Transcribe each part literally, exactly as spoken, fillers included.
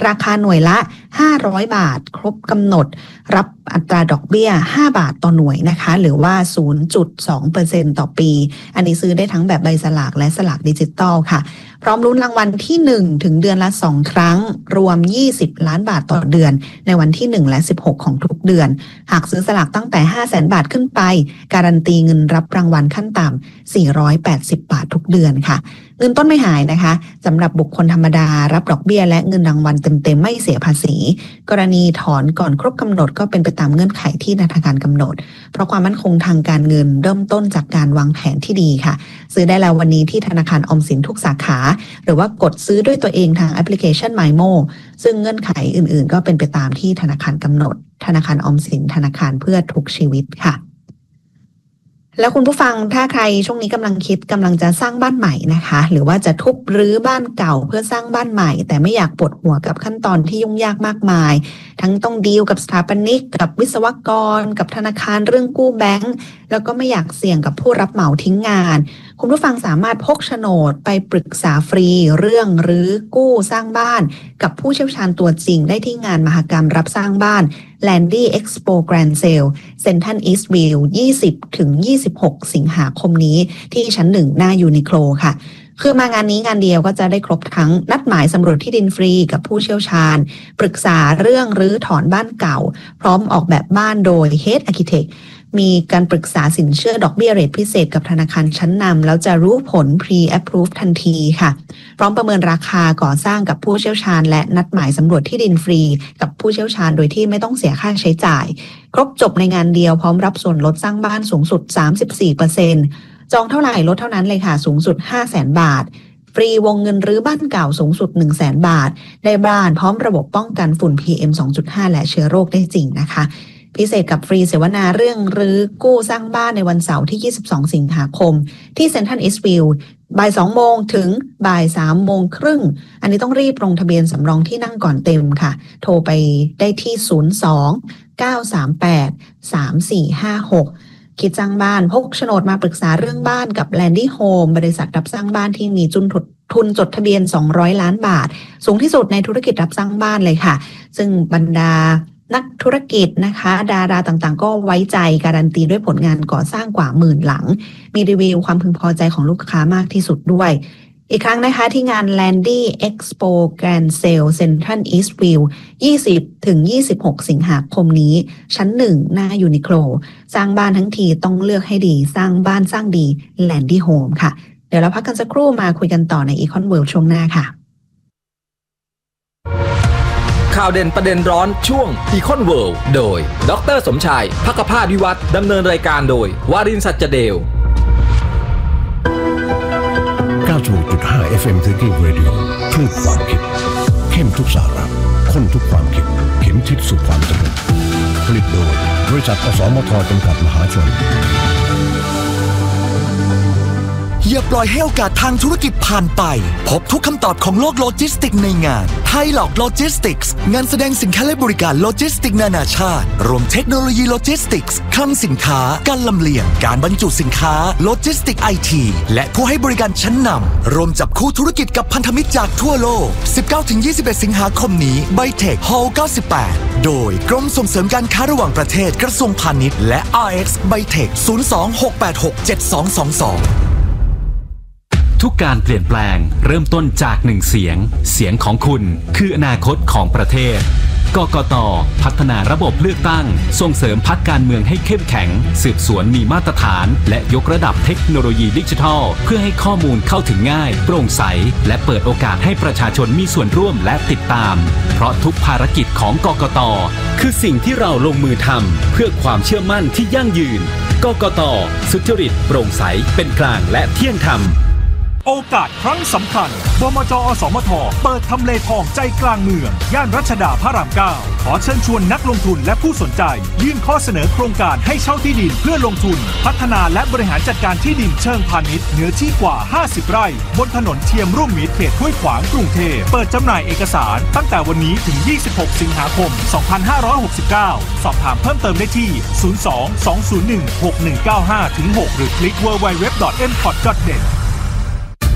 ราคาหน่วยละห้าร้อยบาทครบกำหนดรับอัตราดอกเบี้ยห้าบาทต่อหน่วยนะคะหรือว่า ศูนย์จุดสองเปอร์เซ็นต์ ต่อปีอันนี้ซื้อได้ทั้งแบบใบสลากและสลากดิจิตอลค่ะพร้อมลุ้นรางวัลที่หนึ่งถึงเดือนละสองครั้งรวมยี่สิบล้านบาทต่อเดือนในวันที่หนึ่งและสิบหกของทุกเดือนหากซื้อสลากตั้งแต่ ห้าแสนบาทขึ้นไปการันตีเงินรับรางวัลขั้นต่ำสี่ร้อยแปดสิบบาททุกเดือนค่ะเงินต้นไม่หายนะคะสำหรับบุคคลธรรมดารับดอกเบี้ยและเงินรางวัลเต็มๆไม่เสียภาษีกรณีถอนก่อนครบกำหนดก็เป็นไปตามเงื่อนไขที่ธนาคารกำหนดเพราะความมั่นคงทางการเงินเริ่มต้นจากการวางแผนที่ดีค่ะซื้อได้แล้ววันนี้ที่ธนาคารออมสินทุกสาขาหรือว่ากดซื้อด้วยตัวเองทางแอปพลิเคชัน MyMo ซึ่งเงื่อนไขอื่นๆก็เป็นไปตามที่ธนาคารกำหนดธนาคารออมสินธนาคารเพื่อทุกชีวิตค่ะแล้วคุณผู้ฟังถ้าใครช่วงนี้กำลังคิดกำลังจะสร้างบ้านใหม่นะคะหรือว่าจะทุบรื้อบ้านเก่าเพื่อสร้างบ้านใหม่แต่ไม่อยากปวดหัวกับขั้นตอนที่ยุ่งยากมากมายทั้งต้องดีลกับสถาปนิกกับวิศวกรกับธนาคารเรื่องกู้แบงก์แล้วก็ไม่อยากเสี่ยงกับผู้รับเหมาทิ้งงานคุณผู้ฟังสามารถพกโฉนดไปปรึกษาฟรีเรื่องรื้อกู้สร้างบ้านกับผู้เชี่ยวชาญตัวจริงได้ที่งานมหกรรมรับสร้างบ้าน Landy Expo Grand Sale Central Eastview ยี่สิบถึงยี่สิบหก สิงหาคมนี้ที่ชั้นหนึ่งหน้ายูนิโคลค่ะคือมางานนี้งานเดียวก็จะได้ครบทั้งนัดหมายสำรวจที่ดินฟรีกับผู้เชี่ยวชาญปรึกษาเรื่องรื้อถอนบ้านเก่าพร้อมออกแบบบ้านโดย Head Architect มีการปรึกษาสินเชื่อดอกเบี้ยเรทพิเศษกับธนาคารชั้นนำแล้วจะรู้ผล Pre-Approve ทันทีค่ะพร้อมประเมินราคาก่อสร้างกับผู้เชี่ยวชาญและนัดหมายสำรวจที่ดินฟรีกับผู้เชี่ยวชาญโดยที่ไม่ต้องเสียค่าใช้จ่ายครบจบในงานเดียวพร้อมรับส่วนลดสร้างบ้านสูงสุด สามสิบสี่เปอร์เซ็นต์ จองเท่าไหร่ลดเท่านั้นเลยค่ะสูงสุด ห้าแสนบาทฟรีวงเงินรื้อบ้านเก่าสูงสุด หนึ่งแสนบาทได้บ้านพร้อมระบบป้องกันฝุ่น พี เอ็ม สองจุดห้า และเชื้อโรคได้จริงนะคะพิเศษกับฟรีเสวนาเรื่องรื้อกู้สร้างบ้านในวันเสาร์ที่ยี่สิบสองสิงหาคมที่เซ็นทรัลอีสต์วิวบ่ายสองโมงถึงบ่ายสามโมงครึ่งอันนี้ต้องรีบลงทะเบียนสำรองที่นั่งก่อนเต็มค่ะโทรไปได้ที่ศูนย์ สอง เก้า สาม แปด สาม สี่ ห้า หกคิดสร้างบ้านพกโฉนดมาปรึกษาเรื่องบ้านกับ Landy Home บริษัทรับสร้างบ้านที่มีจุนทุนทุนจดทะเบียนสองร้อยล้านบาทสูงที่สุดในธุรกิจรับสร้างบ้านเลยค่ะซึ่งบรรดานักธุรกิจนะคะดาราต่างๆก็ไว้ใจการันตีด้วยผลงานก่อสร้างกว่าหมื่นหลังมีรีวิวความพึงพอใจของลูกค้ามากที่สุดด้วยอีกครั้งนะคะที่งาน Landy Expo Grand Sale Central Eastview ยี่สิบถึงยี่สิบหก สิงหาคมนี้ชั้นหนึ่งหน้ายูนิโคลสร้างบ้านทั้งทีต้องเลือกให้ดีสร้างบ้านสร้างดี Landy Home ค่ะเดี๋ยวเราพักกันสักครู่มาคุยกันต่อใน Econ World ช่วงหน้าค่ะข่าวเด่นประเด็นร้อนช่วง Econ World โดยดร.สมชายภักภาสวิวัฒน์ดำเนินรายการโดยวารินทร์สัจเดลเก้าสิบหกจุดห้า เอฟ เอ็ม Thinking Radio คลื่นความคิดเข้มทุกสาระข้นทุกความคิดเข็มทิศสู่ความสำเร็จผลิตโดยบริษัทอสมทจำกัดมหาชนอย่าปล่อยให้โอกาสทางธุรกิจผ่านไปพบทุกคำตอบของโลกโลจิสติกในงานไทยหลอกโลจิสติกส์งานแสดงสินค้าและบริการโลจิสติกนานาชาติรวมเทคโนโลยีโลจิสติกส์คลังสินค้าการลำเลียงการบรรจุสินค้าโลจิสติกไอทีและผู้ให้บริการชั้นนำรวมจับคู่ธุรกิจกับพันธมิตรจากทั่วโลก สิบเก้าถึงยี่สิบเอ็ด สิงหาคมนี้ไบเทค Hall เก้าสิบแปดโดยกรมส่งเสริมการค้าระหว่างประเทศกระทรวงพาณิชย์และ อาร์ เอ็กซ์ Bytech ศูนย์ สอง หก แปด หก เจ็ด สอง สอง สองทุกการเปลี่ยนแปลงเริ่มต้นจากหนึ่งเสียงเสียงของคุณคืออนาคตของประเทศกกต.พัฒนาระบบเลือกตั้งส่งเสริมพรรคการเมืองให้เข้มแข็งสืบสวนมีมาตรฐานและยกระดับเทคโนโลยีดิจิทัลเพื่อให้ข้อมูลเข้าถึงง่ายโปร่งใสและเปิดโอกาสให้ประชาชนมีส่วนร่วมและติดตามเพราะทุกภารกิจของกกต.คือสิ่งที่เราลงมือทำเพื่อความเชื่อมั่นที่ยั่งยืนกกต.สุจริตโปร่งใสเป็นกลางและเที่ยงธรรมโอกาสครั้งสำคัญบมจ.อสมท.เปิดทำเลทองใจกลางเมืองย่านรัชดาพระรามเก้าขอเชิญชวนนักลงทุนและผู้สนใจยื่นข้อเสนอโครงการให้เช่าที่ดินเพื่อลงทุนพัฒนาและบริหารจัดการที่ดินเชิงพาณิชย์เนื้อที่กว่าห้าสิบไร่บนถนนเทียมร่วมมิตรเขตห้วยขวางกรุงเทพเปิดจำหน่ายเอกสารตั้งแต่วันนี้ถึงยี่สิบหกสิงหาคมสองพันห้าร้อยหกสิบเก้าสอบถามเพิ่มเติมได้ที่ศูนย์ สอง สอง ศูนย์ หนึ่ง หก หนึ่ง เก้า ห้า ถึง หกหรือคลิก ดับเบิลยู ดับเบิลยู ดับเบิลยู ดอท เอ็ม พอร์ต ดอท เน็ต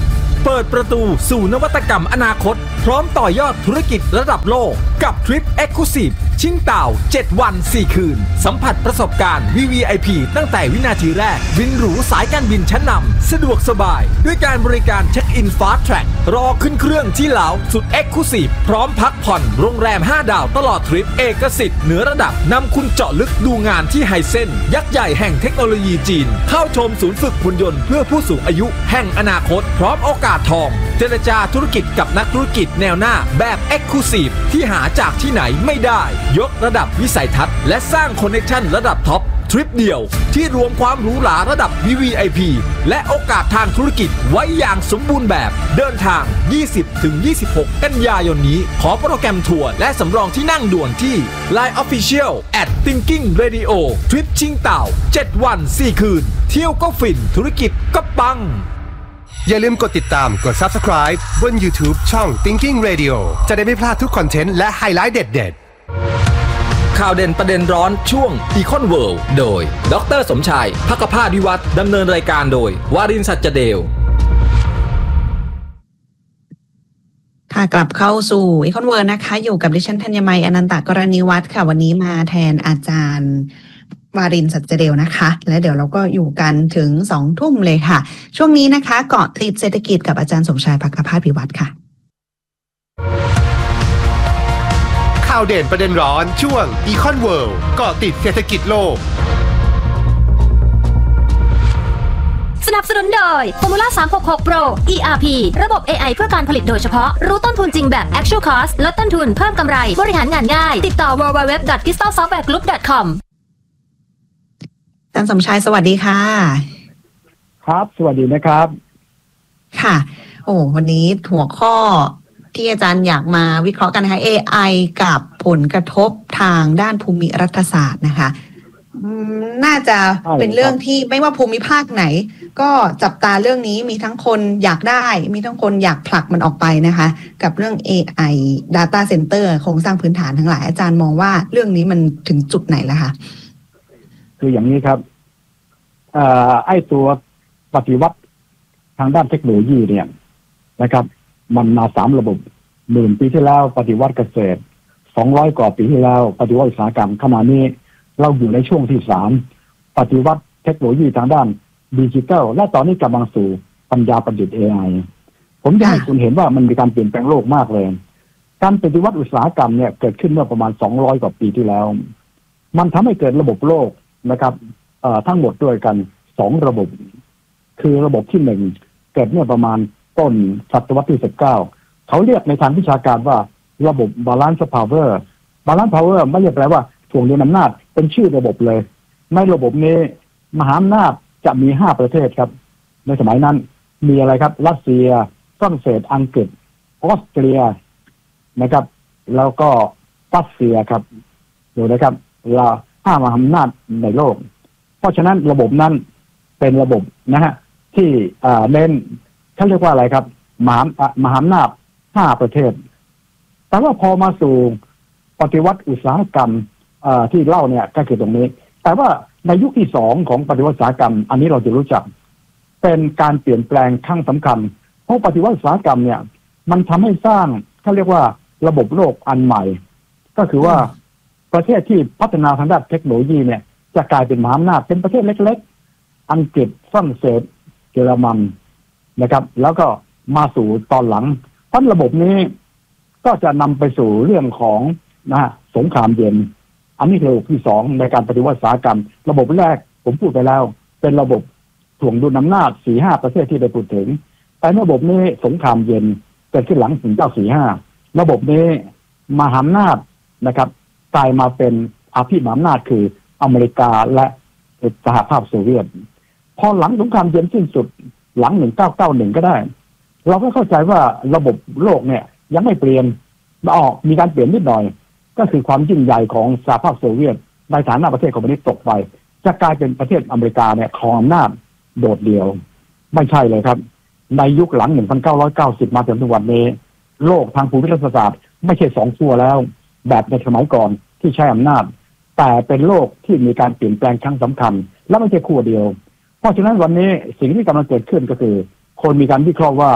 เปิดประตูสู่นวัตกรรมอนาคตพร้อมต่อยอดธุรกิจระดับโลกกับทริป Exclusive ชิงเต่าเจ็ดวันสี่คืนสัมผัสประสบการณ์ วี วี ไอ พี ตั้งแต่วินาทีแรกบินหรูสายการบินชั้นนำสะดวกสบายด้วยการบริการเช็คอิน Fast Track รอขึ้นเครื่องที่ลาวสุด Exclusive พร้อมพักผ่อนโรงแรมห้าดาวตลอดทริปเอกสิทธิ์เหนือระดับนำคุณเจาะลึกดูงานที่ไฮเซนยักษ์ใหญ่แห่งเทคโนโลยีจีนเข้าชมศูนย์ฝึกหุ่นยนต์เพื่อผู้สูงอายุแห่งอนาคตพร้อมโอกาสทองเจรจาธุรกิจกับนักธุรกิจแนวหน้าแบบ Exclusive ที่หาจากที่ไหนไม่ได้ยกระดับวิสัยทัศน์และสร้างคอนเนคชั่นระดับท็อปทริปเดียวที่รวมความหรูหราระดับ วี วี ไอ พี และโอกาสทางธุรกิจไว้อย่างสมบูรณ์แบบเดินทาง ยี่สิบถึงยี่สิบหก กันยายนนี้ขอโปรแกรมทัวร์และสำรองที่นั่งด่วนที่ ไลน์ Official at thinking radio ทริปชิงเต่าเจ็ดวันสี่คืนเที่ยวก็ฟินธุรกิจก็ปังอย่าลืมกดติดตามกด Subscribe บน YouTube ช่อง Thinking Radio จะได้ไม่พลาดทุกคอนเทนต์และไฮไลท์เด็ดๆข่าวเด่นประเด็นร้อนช่วง Econ World โดยดร.สมชายภคภาสวิวัฒน์ดำเนินรายการโดยวารินทร์ สัจเดลค่ะกลับเข้าสู่ Econ World นะคะอยู่กับดิฉันธัญมัยอนันตกรณีวัฒน์ค่ะวันนี้มาแทนอาจารย์วารินทร์ สัจเดลนะคะและเดี๋ยวเราก็อยู่กันถึงสองทุ่มเลยค่ะช่วงนี้นะคะเกาะติดเศรษฐกิจกับอาจารย์สมชายภคภาสวิวัฒน์ค่ะข่าวเด่นประเด็นร้อนช่วง Econ World เกาะติดเศรษฐกิจโลกสนับสนุนโดย Formula สามหกหก Pro อี อาร์ พี ระบบ เอ ไอ เพื่อการผลิตโดยเฉพาะรู้ต้นทุนจริงแบบ Actual Cost ลดต้นทุนเพิ่มกำไรบริหารงานง่ายติดต่อ ดับเบิลยู ดับเบิลยู ดับเบิลยู ดอท คริสตัล ซอฟต์แวร์ กรุ๊ป ดอท คอมอาจารย์สมชายสวัสดีค่ะครับสวัสดีนะครับค่ะโอ้วันนี้หัวข้อที่อาจารย์อยากมาวิเคราะห์กันนะคะ เอ ไอ กับผลกระทบทางด้านภูมิรัฐศาสตร์นะคะน่าจะเป็นเรื่องที่ไม่ว่าภูมิภาคไหนก็จับตาเรื่องนี้มีทั้งคนอยากได้มีทั้งคนอยากผลักมันออกไปนะคะกับเรื่อง เอ ไอ Data Center โครงสร้างพื้นฐานทั้งหลายอาจารย์มองว่าเรื่องนี้มันถึงจุดไหนแล้วคะคืออย่างนี้ครับเอ่อไอ้ตัวปฏิวัติทางด้านเทคโนโลยีเนี่ยนะครับมันมาสามระบบหมื่นปีที่แล้วปฏิวัติเกษตรสองร้อยกว่าปีที่แล้วปฏิวัติอุตสาหกรรมขณะนี้เราอยู่ในช่วงที่สามปฏิวัติเทคโนโลยีทางด้านดิจิทัลและตอนนี้กำลังสู่ปัญญาประดิษฐ์ เอ ไอ ผมจะให้คุณเห็นว่ามันมีการเปลี่ยนแปลงโลกมากเลยการปฏิวัติอุตสาหกรรมเนี่ยเกิดขึ้นเมื่อประมาณสองร้อยกว่าปีที่แล้วมันทำให้เกิดระบบโลกนะครับเอ่อทั้งหมดด้วยกันสองระบบคือระบบที่หนึ่งเกิดเมื่อประมาณต้นศตวรรษที่สิบเก้าเขาเรียกในทางวิชาการว่าระบบ balance power balance power ไม่ใช่แปลว่าถ่วงดุลอำนาจเป็นชื่อระบบเลยในระบบนี้มหาอำนาจจะมีห้าประเทศครับในสมัยนั้นมีอะไรครับรัสเซียฝรั่งเศสอังกฤษออสเตรียนะครับแล้วก็รัสเซียครับดูนะครับเราห้ามหาอำนาจในโลกเพราะฉะนั้นระบบนั้นเป็นระบบนะฮะที่เน้นเขาเรียกว่าอะไรครับมหามหาอำนาจห้าประเทศแต่ว่าพอมาสู่ปฏิวัติอุตสาหกรรมที่เล่าเนี่ยก็คือตรงนี้แต่ว่าในยุคที่สองของปฏิวัติอุตสาหกรรมอันนี้เราจะรู้จักเป็นการเปลี่ยนแปลงครั้งสำคัญเพราะปฏิวัติอุตสาหกรรมเนี่ยมันทำให้สร้างเขาเรียกว่าระบบโลกอันใหม่ก็คือว่าประเทศที่พัฒนาทางด้านเทคโนโลยีเนี่ยจะกลายเป็นมหาอำนาจเป็นประเทศเล็กๆอังกฤษฝรั่งเศสเยอรมันนะครับแล้วก็มาสู่ตอนหลังเพราะระบบนี้ก็จะนำไปสู่เรื่องของนะฮะสงครามเย็นอันนี้คือระบบที่สองในการปฏิวัติอุตสาหกรรมระบบแรกผมพูดไปแล้วเป็นระบบถ่วงดุลอำนาจสี่ห้าประเทศที่ได้พูดถึงแต่ระบบนี้สงครามเย็นเกิดขึ้นหลังถึงเก้าสี่ห้าระบบนี้มหาอำนาจนะครับกลายมาเป็นอภิมหาอำนาจคืออเมริกาและสหภาพโซเวียตพอหลังสงครามเย็นสิ้นสุดหลังหนึ่งเก้าเก้าหนึ่งก็ได้เราก็เข้าใจว่าระบบโลกเนี่ยยังไม่เปลี่ยนอ๋อมีการเปลี่ยนนิดหน่อยก็คือความยิ่งใหญ่ของสหภาพโซเวียตในฐานะประเทศคอมมิวนิสต์ตกไปจะกลายเป็นประเทศอเมริกาเนี่ยครองอำนาจโดดเดี่ยวไม่ใช่เลยครับในยุคหลังหนึ่งพันเก้าร้อยเก้าสิบมาจนถึงวันนี้โลกทางภูมิรัฐศาสตร์ไม่ใช่สองขั้วแล้วแบบในสมัยก่อนที่ใช้อำนาจแต่เป็นโลกที่มีการเปลี่ยนแปลงครั้งสำคัญและไม่ใช่ขั้วเดียวเพราะฉะนั้นวันนี้สิ่งที่กำลังเกิดขึ้นก็คือคนมีการวิเคราะห์ว่า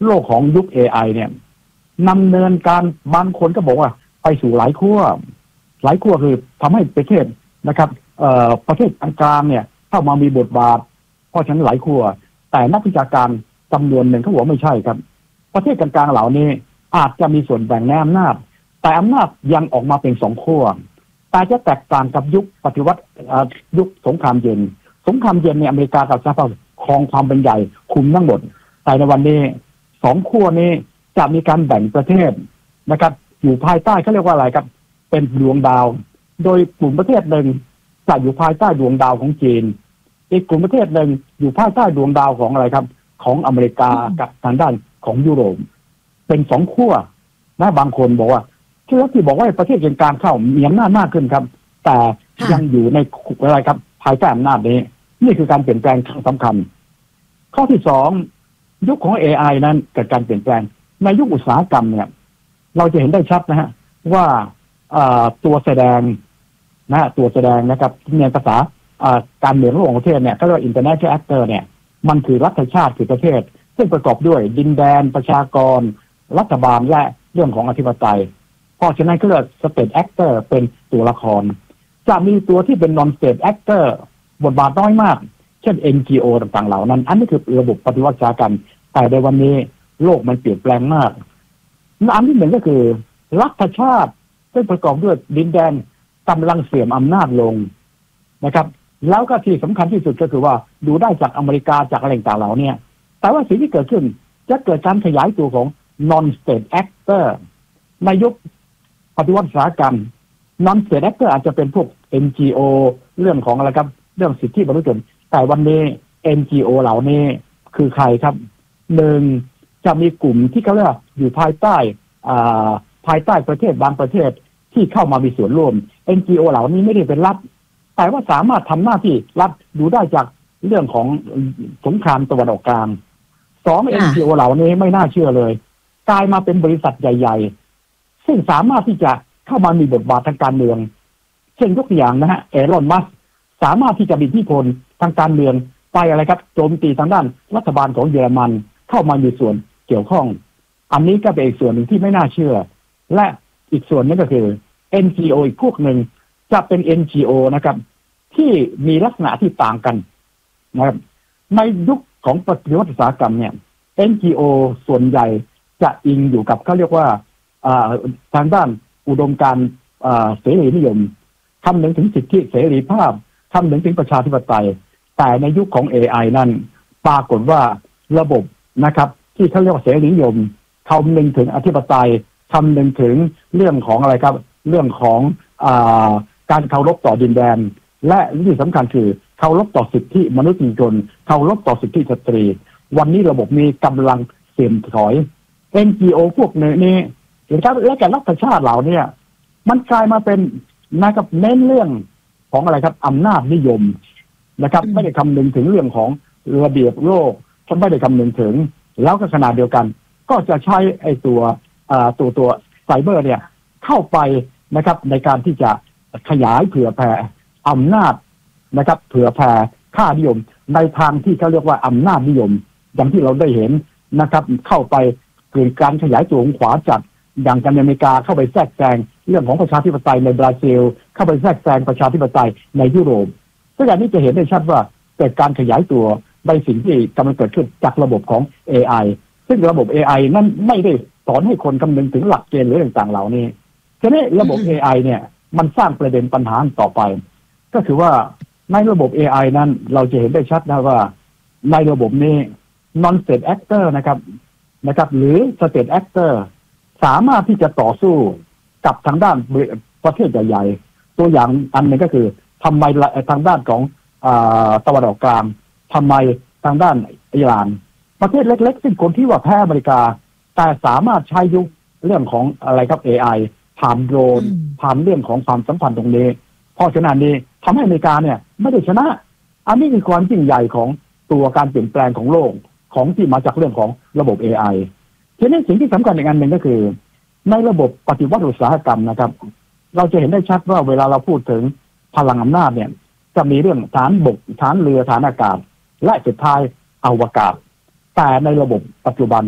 โลกของยุค เอ ไอ เนี่ยนำเนินการบางคนก็บอกว่าไปสู่หลายขั้วหลายขั้วคือทำให้ประเทศนะครับเอ่อประเทศกลางๆเนี่ยเข้ามามีบทบาทเพราะฉะนั้นหลายขั้วแต่นักวิชาการจำนวนหนึ่งเขาบอกไม่ใช่ครับประเทศกลางๆเหล่านี้อาจจะมีส่วนแบ่งในอำนาจแต่อำนาจยังออกมาเป็นสองขั้วแต่จะแตกต่างกับยุคปฏิวัติยุคสงครามเย็นสงครามเย็นเนี่ยอเมริกากับสหภาพครองความเป็นใหญ่คุมทั้งหมดแต่ในวันนี้สองขั้วนี้จะมีการแบ่งประเทศนะครับอยู่ภายใต้เขาเรียกว่าอะไรครับเป็นดวงดาวโดยกลุ่มประเทศหนึ่งจะอยู่ภายใต้ดวงดาวของจีนอีกกลุ่มประเทศหนึ่งอยู่ภายใต้ดวงดาวของอะไรครับของอเมริกากับทางด้านของยุโรปเป็นสองขั้วนะบางคนบอกว่าที่รัฐที่บอกว่าประเทศกลางเข้ามีอำนาจมากขึ้นครับแต่ยังอยู่ในอะไรครับภายใต้อำนาจนี้นี่คือการเปลี่ยนแปลงครั้งสำคัญข้อที่สองยุคของ เอ ไอ นั้นเกิดการเปลี่ยนแปลงในยุคอุตสาหกรรมเนี่ยเราจะเห็นได้ชัดนะฮะว่าตัวแสดงนะตัวแสดงนะครับในภาษาการเมืองระหว่างประเทศเนี่ยก็เรียกว่า international actor เนี่ยมันคือรัฐชาติคือประเทศซึ่งประกอบด้วยดินแดนประชากรรัฐบาลและเรื่องของอธิปไตยเพราะฉะนั้นก็เรียก state actor เป็นตัวละครจะมีตัวที่เป็น non state actor บทบาทน้อยมากเช่น เอ็น จี โอ ต่างๆเหล่านั้นอันนี้คือระบบปฏิวัติอุตสาหกรรมแต่ในวันนี้โลกมันเปลี่ยนแปลงมากอันที่หนึ่งก็คือรัฐชาติซึ่งประกอบด้วยดินแดนกำลังเสื่อมอำนาจลงนะครับแล้วก็ที่สำคัญที่สุดก็คือว่าดูได้จากอเมริกาจากอะไรต่างๆเหล่านี้แต่ว่าสิ่งที่เกิดขึ้นจะเกิดการขยายตัวของ non state actor ในยุคปฏิวัติอุตสาหกรรม non state actor อาจจะเป็นพวก เอ็น จี โอ เรื่องของอะไรครับเรื่องสิทธิมนุษยชนแต่วันนี้ เอ็น จี โอ เหล่านี้คือใครครับหนึ่งจะมีกลุ่มที่เขาเรียกอยู่ภายใต้ภายใต้ประเทศบางประเทศที่เข้ามามีส่วนร่วม เอ็น จี โอ เหล่านี้ไม่ได้เป็นรัฐแต่ว่าสามารถทำหน้าที่รัฐดูได้จากเรื่องของสงครามตะวันออกกลางสอง เอ็น จี โอ เหล่านี้ไม่น่าเชื่อเลยกลายมาเป็นบริษัทใหญ่ๆซึ่งสามารถที่จะเข้ามามีบทบาททางการเมืองเช่นยกตัวอย่างนะฮะเอลอนมัสก์สามารถที่จะมีอิทธิพลทางการเมืองไปอะไรครับโจมตีทางด้านรัฐบาลของเยอรมันเข้ามามีส่วนเกี่ยวข้องอันนี้ก็เป็นอีกส่วนหนึ่งที่ไม่น่าเชื่อและอีกส่วนนึงก็คือ เอ็น จี โอ อีกพวกหนึ่งจะเป็น เอ็น จี โอ นะครับที่มีลักษณะที่ต่างกันนะครับในยุคของปฏิวัติอุตสาหกรรมเนี่ย เอ็น จี โอ ส่วนใหญ่จะอิงอยู่กับเขาเรียกว่าทางด้านอุดมการณ์เสรีนิยมคำนึงถึงสิทธิเสรีภาพคำนึงถึงประชาธิปไตยแต่ในยุคของ เอ ไอ นั้นปรากฏว่าระบบนะครับที่เขาเรียกว่าเสรีนิยมคำนึงถึงอธิปไตยคำนึงถึงเรื่องของอะไรครับเรื่องของอ่าการเคารพต่อดินแดนและที่สำคัญคือเคารพต่อสิทธิมนุษยชนเคารพต่อสิทธิสตรีวันนี้ระบบนี้กำลังเสื่อมถอย เอ็น จี โอ พวกนี้นะครับและแก่รัฐชาติเหล่านี้มันกลายมาเป็นนะครับเน้นเรื่องของอะไรครับอำนาจนิยมนะครับไม่ได้คำนึงถึงเรื่องของระเบียบโลกฉันไม่ได้คำนึงถึงแล้วก็ขนาดเดียวกันก็จะใช้ไอ้ตัวตัวตัวไซเบอร์เนี่ยเข้าไปนะครับในการที่จะขยายเผื่อแผ่อำนาจนะครับเผื่อแผ่ค่านิยมในทางที่เขาเรียกว่าอำนาจนิยมอย่างที่เราได้เห็นนะครับเข้าไปเกิดการขยายตัวของขวาจัดอย่างกันอเมริกาเข้าไปแทรกแซงเรื่องของประชาธิปไตยในบราซิลเข้าไปแทรกแซงประชาธิปไตยในยุโรปซึ่งอันนี้จะเห็นได้ชัดว่าเกิดการขยายตัวในสิ่งที่กำลังเกิดขึ้นจากระบบของ เอ ไอ ซึ่งระบบ เอ ไอ นั้นไม่ได้สอนให้คนคำนึงถึงหลักเกณฑ์หรือต่างๆเหล่านี้ฉะนั้นระบบ เอ ไอ เนี่ยมันสร้างประเด็นปัญหาต่อไปก็คือว่าในระบบ เอ ไอ นั้นเราจะเห็นได้ชัดนะว่าในระบบนี้ non state actor นะครับนะครับหรือ state actor สามารถที่จะต่อสู้กับทางด้านประเทศใหญ่ๆตัวอย่างอันนึงก็คือทำไมทางด้านของตะวันออกกลางทำไมทางด้านอิหร่านประเทศเล็กๆซึ่งคนที่ว่าแพ้อเมริกาแต่สามารถใช้ยุคเรื่องของอะไรครับ เอ ไอ ผ่านโดรนผ่านเรื่องของความสัมพันธ์ตรงนี้เพราะฉะนั้นนี้ทำให้อเมริกาเนี่ยไม่ได้ชนะอันนี้คือความยิ่งใหญ่ของตัวการเปลี่ยนแปลงของโลกของที่มาจากเรื่องของระบบ เอ ไอ ทีนี้สิ่งที่สำคัญอีกอันหนึ่งก็คือในระบบปฏิวัติอุตสาหกรรมนะครับเราจะเห็นได้ชัดว่าเวลาเราพูดถึงพลังอำนาจเนี่ยจะมีเรื่องฐานบกฐานเรือฐานอากาศและสุดท้ายอวกาศแต่ในระบบปัจจุบัน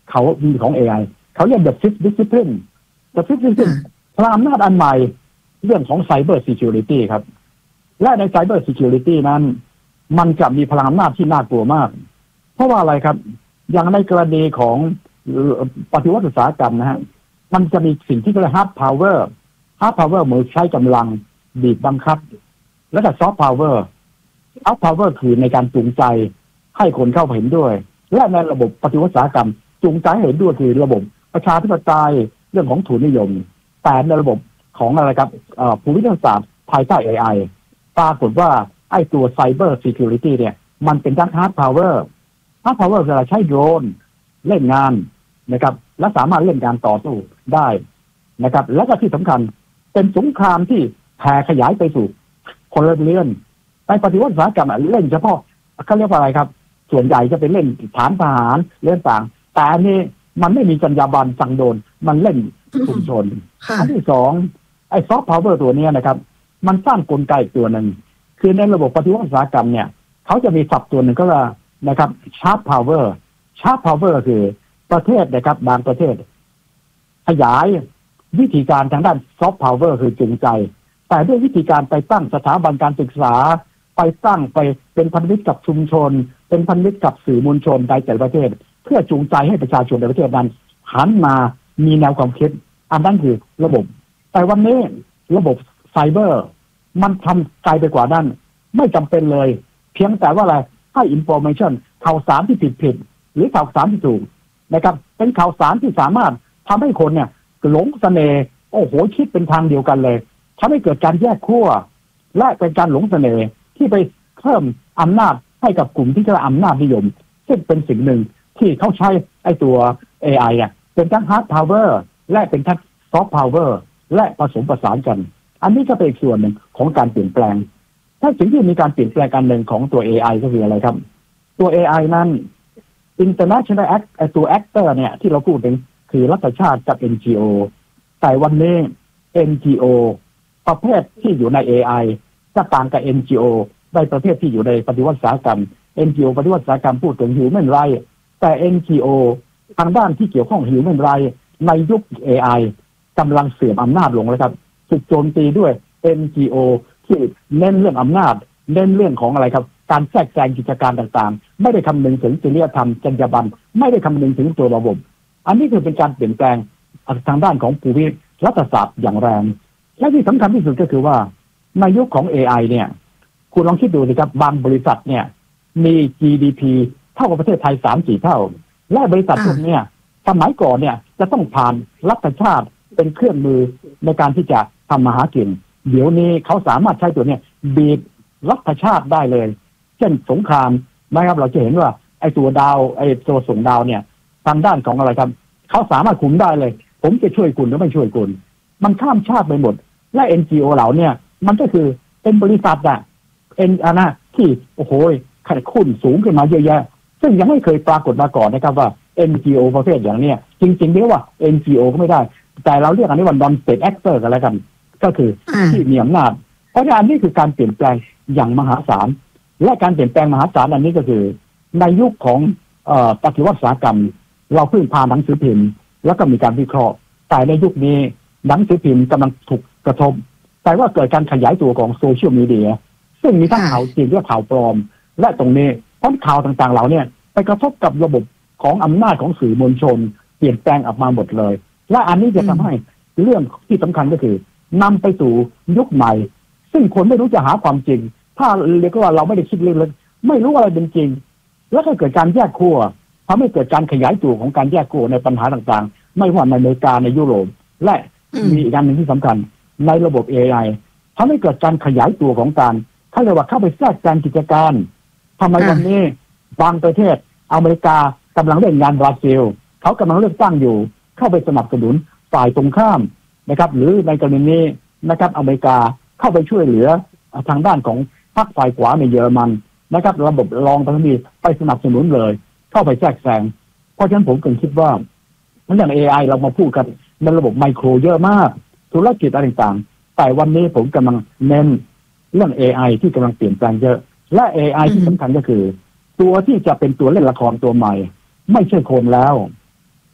เขาของ เอ ไอ เขาเรียก the fifth discipline the fifth discipline พลังอำนาจอันใหม่เรื่องของ cyber security ครับและใน cyber security นั้นมันจะมีพลังอำนาจที่น่ากลัวมากเพราะว่าอะไรครับอย่างในกรณีของปฏิวัติอุตสาหกรรมนะฮะมันจะมีสิ่งที่เรียกว่า hard power hard power มือใช้กำลังบีบบังคับและก็ soft power soft power คือในการจูงใจให้คนเข้าเห็นด้วยและในระบบปฏิวัติอุตสาหกรรมจูงใจให้เห็นด้วยคือระบบประชาธิปไตยเรื่องของทุนนิยมแต่ในระบบของอะไรครับภูมิรัฐศาสตร์ภายใต้ เอ ไอ ปรากฏว่าไอ้ตัว cyber security เนี่ยมันเป็นทั้ง hard power hard power เวลาใช้โดรนเล่นงานนะครับและสามารถเล่นการต่อสู้ได้นะครับและก็ที่สำคัญเป็นสงครามที่แผ่ขยายไปสู่พลเรือนในปฏิวัติอุตสาหกรรมเล่นเฉพาะเขาเรียกว่าอะไรครับส่วนใหญ่จะเป็นเล่นฐานทหารเรื่องต่างแต่อันนี้มันไม่มีจรรยาบรรณสั่งโดนมันเล่นชุมชนอันที่สองไอ้ซอฟต์พาวเวอร์ตัวนี้นะครับมันสร้างกลไกตัวหนึ่งคือในระบบปฏิวัติอุตสาหกรรมเนี่ยเขาจะมีศัพท์ตัวหนึ่งก็ว่านะครับชาร์ปพาวเวอร์ชาร์ปพาวเวอร์คือประเทศนะครับบางประเทศขยายวิธีการทางด้านซอฟต์พาวเวอร์คือจูงใจแต่ด้วยวิธีการไปตั้งสถาบันการศึกษาไปตั้งไปเป็นพันธมิตรกับชุมชนเป็นพันธมิตรกับสื่อมวลชนในแต่ละประเทศเพื่อจูงใจให้ประชาชนในประเทศนั้นหันมามีแนวความคิดอันนั้นคือระบบแต่วันนี้ระบบไซเบอร์มันทำไกลไปกว่านั้นไม่จำเป็นเลยเพียงแต่ว่าอะไรให้อินโฟเมชันข่าวสารที่ผิดผิดหรือข่าวสารที่ถูกนะครับเป็นข่าวสารที่สามารถทำให้คนเนี่ยหลงเสน่ห์โอ้โหคิดเป็นทางเดียวกันเลยทำให้เกิดการแยกขั้วและเป็นการหลงเสน่ห์ที่ไปเพิ่มอำนาจให้กับกลุ่มที่เรียกว่าอำนาจนิยมซึ่งเป็นสิ่งหนึ่งที่เขาใช้ไอ้ตัว เอ ไอ อ่ะเป็นทั้ง hard power และเป็นทั้ง soft power และผสมผสานกันอันนี้ก็เป็นอีกส่วนหนึ่งของการเปลี่ยนแปลงถ้าสิ่งที่มีการเปลี่ยนแปลงกันหนึ่งของตัว เอ ไอ ก็คืออะไรครับตัว เอ ไอ นั้น international act ไอ้ตัว actor เนี่ยที่เราพูดถึงคือรัฐชาติกับ เอ็น จี โอ แต่วันนี้ เอ็น จี โอ ประเภทที่อยู่ใน เอ ไอ จะต่างกับ เอ็น จี โอ ในประเภทที่อยู่ในปฏิวัติอุตสาหกรรม เอ็น จี โอ ปฏิวัติอุตสาหกรรมพูดถึง human right แต่ เอ็น จี โอ ทางด้านที่เกี่ยวข้อง human right ในยุค เอ ไอ กำลังเสื่อมอำนาจลงแล้วครับถูกโจมตีด้วย เอ็น จี โอ ที่เน้นเรื่องอำนาจเน้นเรื่องของอะไรครับการแทรกแซงกิจการต่างๆไม่ได้คำนึงถึงจริยธรรมจรรยาบรรณไม่ได้คำนึงถึงตัวระบบอันนี้คือเป็นการเปลี่ยนแปลงทางด้านของภูมิรัฐศาสตร์อย่างแรงและที่สำคัญที่สุดก็คือว่าในยุคของ เอ ไอ เนี่ยคุณลองคิดดูสิครับบางบริษัทเนี่ยมี จี ดี พี เท่ากับประเทศไทย สามสี่ เท่าและบริษัทพวกนี้สมัยก่อนเนี่ยจะต้องผ่านรัฐชาติเป็นเครื่องมือในการที่จะทำมาหากินเดี๋ยวนี้เขาสามารถใช้ตัวนี้บีบรัฐชาติได้เลยเช่นสงครามนะครับเราจะเห็นว่าไอ้ตัวดาวไอ้ตัวส่งดาวเนี่ยทางด้านของอะไรครับเขาสามารถคุมได้เลยผมจะช่วยคุณหรือไม่ช่วยคุณมันข้ามชาติไปหมดและ เอ็น จี โอ เหล่าเนี่ยมันก็คือเป็นบริษัทอะเอ็นอานะที่โอ้โหขนาดคุ้นสูงขึ้นมาเยอะแยะซึ่งยังไม่เคยปรากฏมาก่อนนะครับว่า เอ็น จี โอ ประเภทอย่างเนี้ยจริงๆเรียกว่า เอ็น จี โอ ก็ไม่ได้แต่เราเรียกอันนี้ว่า non state actor กันแล้วกันก็คือที่มีอำนาจเพราะฉะนั้นนี่คือการเปลี่ยนแปลงอย่างมหาศาลและการเปลี่ยนแปลงมหาศาลอันนี้ก็คือในยุคของเอ่อปฏิวัติอุตสาหกรรมเราพึ่งพาหนังสือพิมพ์แล้วก็มีการวิเคราะห์แต่ในยุคนี้หนังสือพิมพ์กำลังถูกกระทบแต่ว่าเกิดการขยายตัวของโซเชียลมีเดียซึ่งมีทั้งข่าวจริงและข่าวปลอมและตรงนี้เพราะข่าวต่างๆเหล่านี้ไปกระทบกับระบบของอำนาจของสื่อมวลชนเปลี่ยนแปลงออกมาหมดเลยและอันนี้จะทำให้เรื่องที่สำคัญก็คือนำไปสู่ยุคใหม่ซึ่งคนไม่รู้จะหาความจริงถ้าเรียกว่าเราไม่ได้คิดเรื่องไม่รู้อะไรเป็นจริงแล้วก็เกิดการแยกขั้วทำให้เกิดการขยายตัวของการแยกขั้วในปัญหาต่างๆไม่ว่าในอเมริกาในยุโรปและมีอีกอันหนึ่งที่สำคัญในระบบ เอ ไอ ทำให้เกิดการขยายตัวของการเขาเรียกว่าเข้าไปแทรกแซงกิจการทำไมวันนี้บางประเทศอเมริกากำลังเล่นงานบราซิลเขากำลังเลือกตั้งอยู่เข้าไปสนับสนุนฝ่ายตรงข้ามนะครับหรือในกรณีนี้นะครับอเมริกาเข้าไปช่วยเหลือทางด้านของพรรคฝ่ายขวาในเยอรมันนะครับระบบรองประธานาธิบดีไปสนับสนุนเลยเข้าไปแทรกแซงเพราะฉะนั้นผมก็คิดว่าเรื่อง เอ ไอ เรามาพูดกันในระบบไมโครเยอะมากธุรกิจอะไรต่างๆแต่วันนี้ผมกำลังเน้นเรื่อง เอ ไอ ที่กำลังเปลี่ยนแปลงเยอะและ เอ ไอ ที่สำคัญก็คือตัวที่จะเป็นตัวเล่นละครตัวใหม่ไม่ใช่คนแล้ว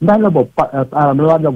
ในระบบเอ่อระบบ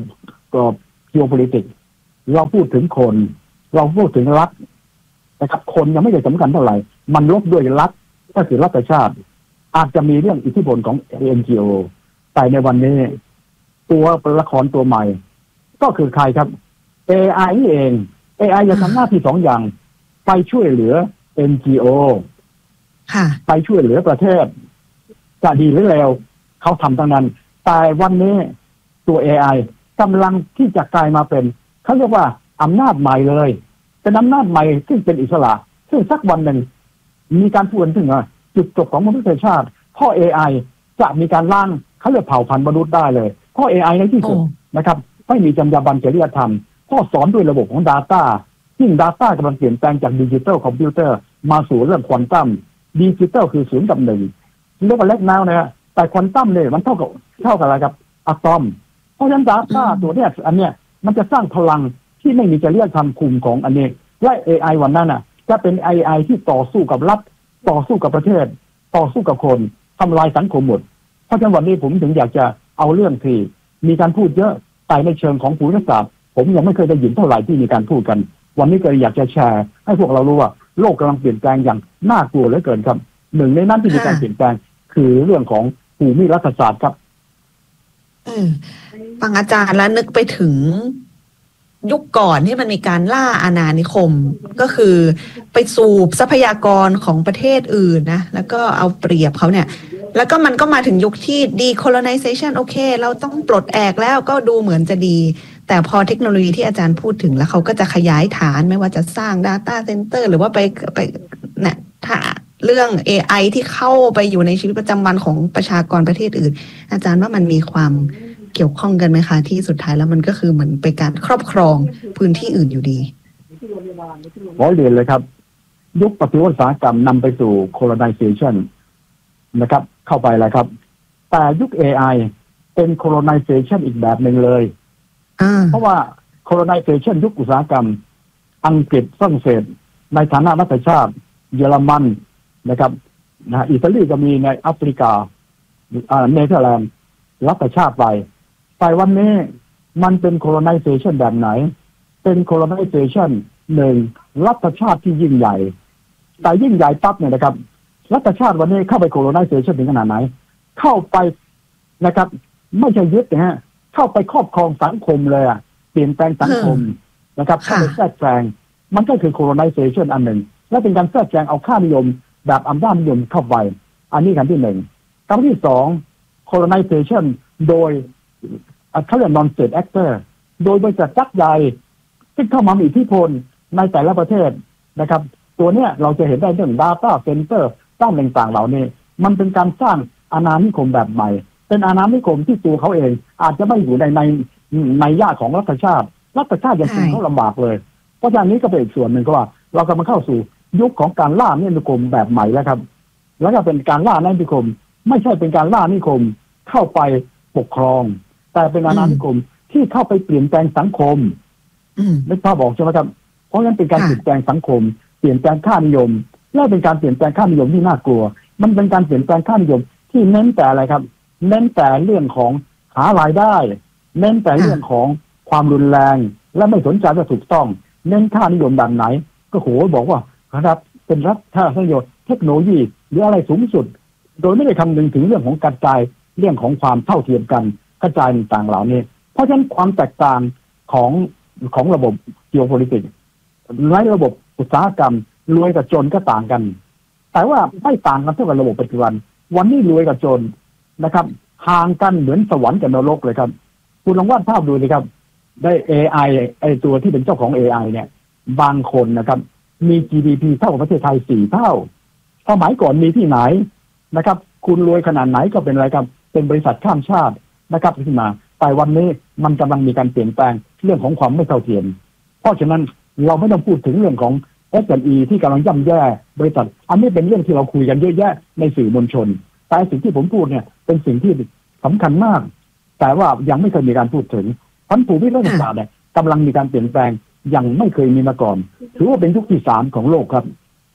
geopolitics เราพูดถึงคนเราพูดถึงรัฐนะครับคนยังไม่ได้สำคัญเท่าไหร่มันลบด้วยรัฐก็คือรัฐชาติอาจจะมีเรื่องอิทธิพลของ เอ็น จี โอ แต่ในวันนี้ตัวละครตัวใหม่ก็คือใครครับ เอ ไอ นี่เอง เอ ไอ จะทำหน้าที่สองอย่างไปช่วยเหลือ เอ็น จี โอ ไปช่วยเหลือประเทศจะดีหรือเลวเขาทำทั้งนั้นแต่วันนี้ตัว เอ ไอ กำลังที่จะกลายมาเป็นเขาเรียกว่าอำนาจใหม่เลยเป็นอำนาจใหม่ซึ่งเป็นอิสระซึ่งสักวันหนึ่งมีการพูดถึงว่าจุดจบของมนุษยชาติเพราะ เอ ไอ จะมีการล่างเขาเรียกเผ่าพันธุ์มนุษย์ได้เลยเพราะ เอ ไอ ในที่สุดนะครับไม่มีจรรยาบรรณจริยธรรมพ่อสอนด้วยระบบของ Data ยิ่ง Data กำลังเปลี่ยนแปลงจากดิจิทัลคอมพิวเตอร์มาสู่เรื่องควอนตัมดิจิทัลคือศูนย์กับหนึ่งเรียกว่าเล็กน้อยนะฮะแต่ควอนตัมเนี่ยมันเท่ากับเท่ากับอะไรครับอะตอมเพราะฉะนั้น Data ตัวเนี้ยอันเนี้ยมันจะสร้างพลังที่ไม่มีจริยธรรมคุมของอันนี้และ เอ ไอ วันนั้นน่ะจะเป็น เอ ไอ ที่ต่อสู้กับรัฐต่อสู้กับประเทศต่อสู้กับคนทำลายสังคมหมดเพราะฉะนั้นวันนี้ผมถึงอยากจะเอาเรื่องที่มีการพูดเยอะแต่ในเชิงของภูมิศาสตร์ผมยังไม่เคยได้ยินเท่าไหร่ที่มีการพูดกันวันนี้ก็อยากจะแชร์ให้พวกเรารู้ว่าโลกกำลังเปลี่ยนแปลงอย่างน่ากลัวเหลือเกินครับหนึ่งในนั้นที่มีการเปลี่ยนแปลงคือเรื่องของภูมิรัฐศาสตร์ครับเออฟังอาจารย์แล้วนึกไปถึงยุคก่อนที่มันมีการล่าอาณานิคมก็คือไปสูบทรัพยากรของประเทศอื่นนะแล้วก็เอาเปรียบเขาเนี่ยแล้วก็มันก็มาถึงยุคที่ decolonization โอเคเราต้องปลดแอกแล้วก็ดูเหมือนจะดีแต่พอเทคโนโลยีที่อาจารย์พูดถึงแล้วเขาก็จะขยายฐานไม่ว่าจะสร้าง data center หรือว่าไปไปเนี่ยถ้าเรื่อง เอ ไอ ที่เข้าไปอยู่ในชีวิตประจำวันของประชากรประเทศอื่นอาจารย์ว่ามันมีความเกี่ยวข้องกันไหมคะที่สุดท้ายแล้วมันก็คือเหมือนเป็นการครอบครองพื้นที่อื่นอยู่ดีร้อยเรียนเลยครับยุคปฏิวัติอุตสาหกรรมนำไปสู่ colonization นะครับเข้าไปแล้วครับแต่ยุค เอ ไอ เป็น colonization อีกแบบหนึ่งเลยเพราะว่า colonization ยุคอุตสาหกรรมอังกฤษฝรั่งเศสในฐานะรัฐชาติเยอรมันนะครับนะอิตาลีก็มีในแอฟริกาเนเธอร์แลนด์รัฐชาติไปแต่วันนี้มันเป็น colonization แบบไหนเป็น colonization หนึ่งรัฐชาติที่ยิ่งใหญ่แต่ยิ่งใหญ่ปั๊บเนี่ยนะครับรัฐชาติวันนี้เข้าไป colonization ถึงขนาดไหนเข้าไปนะครับไม่ใช่ยึดนะฮะเข้าไปครอบครองสังคมเลยอ่ะเปลี่ยนแปลงสังคมนะครับเข้าไปแทรกแซงมันก็คือ colonization อันหนึ่งและเป็นการแทรกแซงเอาค่านิยมแบบอำนาจนิยมเข้าไปอันนี้ขั้นที่หนึ่งขั้นที่สอง colonization โดยเขาเรียก non state actor โดยบริษัทยักษ์ใหญ่ที่เข้ามามีอิทธิพลในแต่ละประเทศนะครับตัวเนี้ยเราจะเห็นได้เรื่อง data center ด้านต่างๆเหล่านี้มันเป็นการสร้างอาณานิคมแบบใหม่เป็นอาณานิคมที่ตัวเขาเองอาจจะไม่อยู่ในในในย่าของรัฐชาติรัฐชาติยังคงเขาลำบากเลยเพราะฉะนั้นนี้ก็เป็นอีกส่วนหนึ่งก็ว่าเรากำลังเข้าสู่ยุคของการล่าอาณานิคมแบบใหม่แล้วครับแล้วก็เป็นการล่าอาณานิคมไม่ใช่เป็นการล่าอาณานิคมเข้าไปปกครองแต่เป็นอาณานิคมที่เข้าไปเปลี่ยนแปลงสังคมไม่พอบอกใช่ไหมครับเพราะฉะนั้นเป็นการเปลี่ยนแปลงสังคมเปลี่ยนแปลงค่านิยมและเป็นการเปลี่ยนแปลงค่านิยมที่น่ากลัวมันเป็นการเปลี่ยนแปลงค่านิยมที่เน้นแต่อะไรครับเน้นแต่เรื่องของหารายได้เน้นแต่เรื่องของความรุนแรงและไม่สนใจว่าถูกต้องเน้นค่านิยมแบบไหนก็โหบอกว่าครับเป็นรัฐค่านิยมเทคโนโลยีหรืออะไรสูงสุดโดยไม่ได้คำนึงถึงเรื่องของกระจายเรื่องของความเท่าเทียมกันกระจายต่างๆเหล่านี้เพราะฉะนั้นความแตกต่างของของระบบ geopolitics ในระบบอุตสาหกรรมรวยกับจนก็ต่างกันแต่ว่าไม่ต่างกันเท่ากับระบบปัจจุบันวันนี้รวยกับจนนะครับห่างกันเหมือนสวรรค์กับนรกเลยครับคุณลองวาดภาพดูเลยครับได้ เอ ไอ ไอตัวที่เป็นเจ้าของ เอ ไอ เนี่ยบางคนนะครับมี จี ดี พี เท่ากับประเทศไทยสี่เท่าสมัยก่อนมีที่ไหนนะครับคุณรวยขนาดไหนก็เป็นอะไรครับเป็นบริษัทข้ามชาตินะครับขึ้นมาแต่วันนี้มันกำลังมีการเปลี่ยนแปลงเรื่องของความไม่เท่าเทียมเพราะฉะนั้นเราไม่ต้องพูดถึงเรื่องของ เอส แอนด์ อี ที่กำลังย่ำแย่บริษัทอันนี้เป็นเรื่องที่เราคุยกันเยอะแยะในสื่อมวลชนแต่สิ่งที่ผมพูดเนี่ยเป็นสิ่งที่สำคัญมากแต่ว่ายังไม่เคยมีการพูดถึงพันธุ์ภูมิรัฐศาสตร์เนี่ยกำลังมีการเปลี่ยนแปลงอย่างไม่เคยมีมาก่อนถือว่าเป็นยุคที่สามของโลกครับ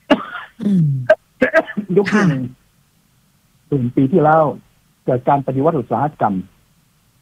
ยุคที่หนึ่งถึงปีที่แล้วเกิดการปฏิวัติอุตสาหกรรม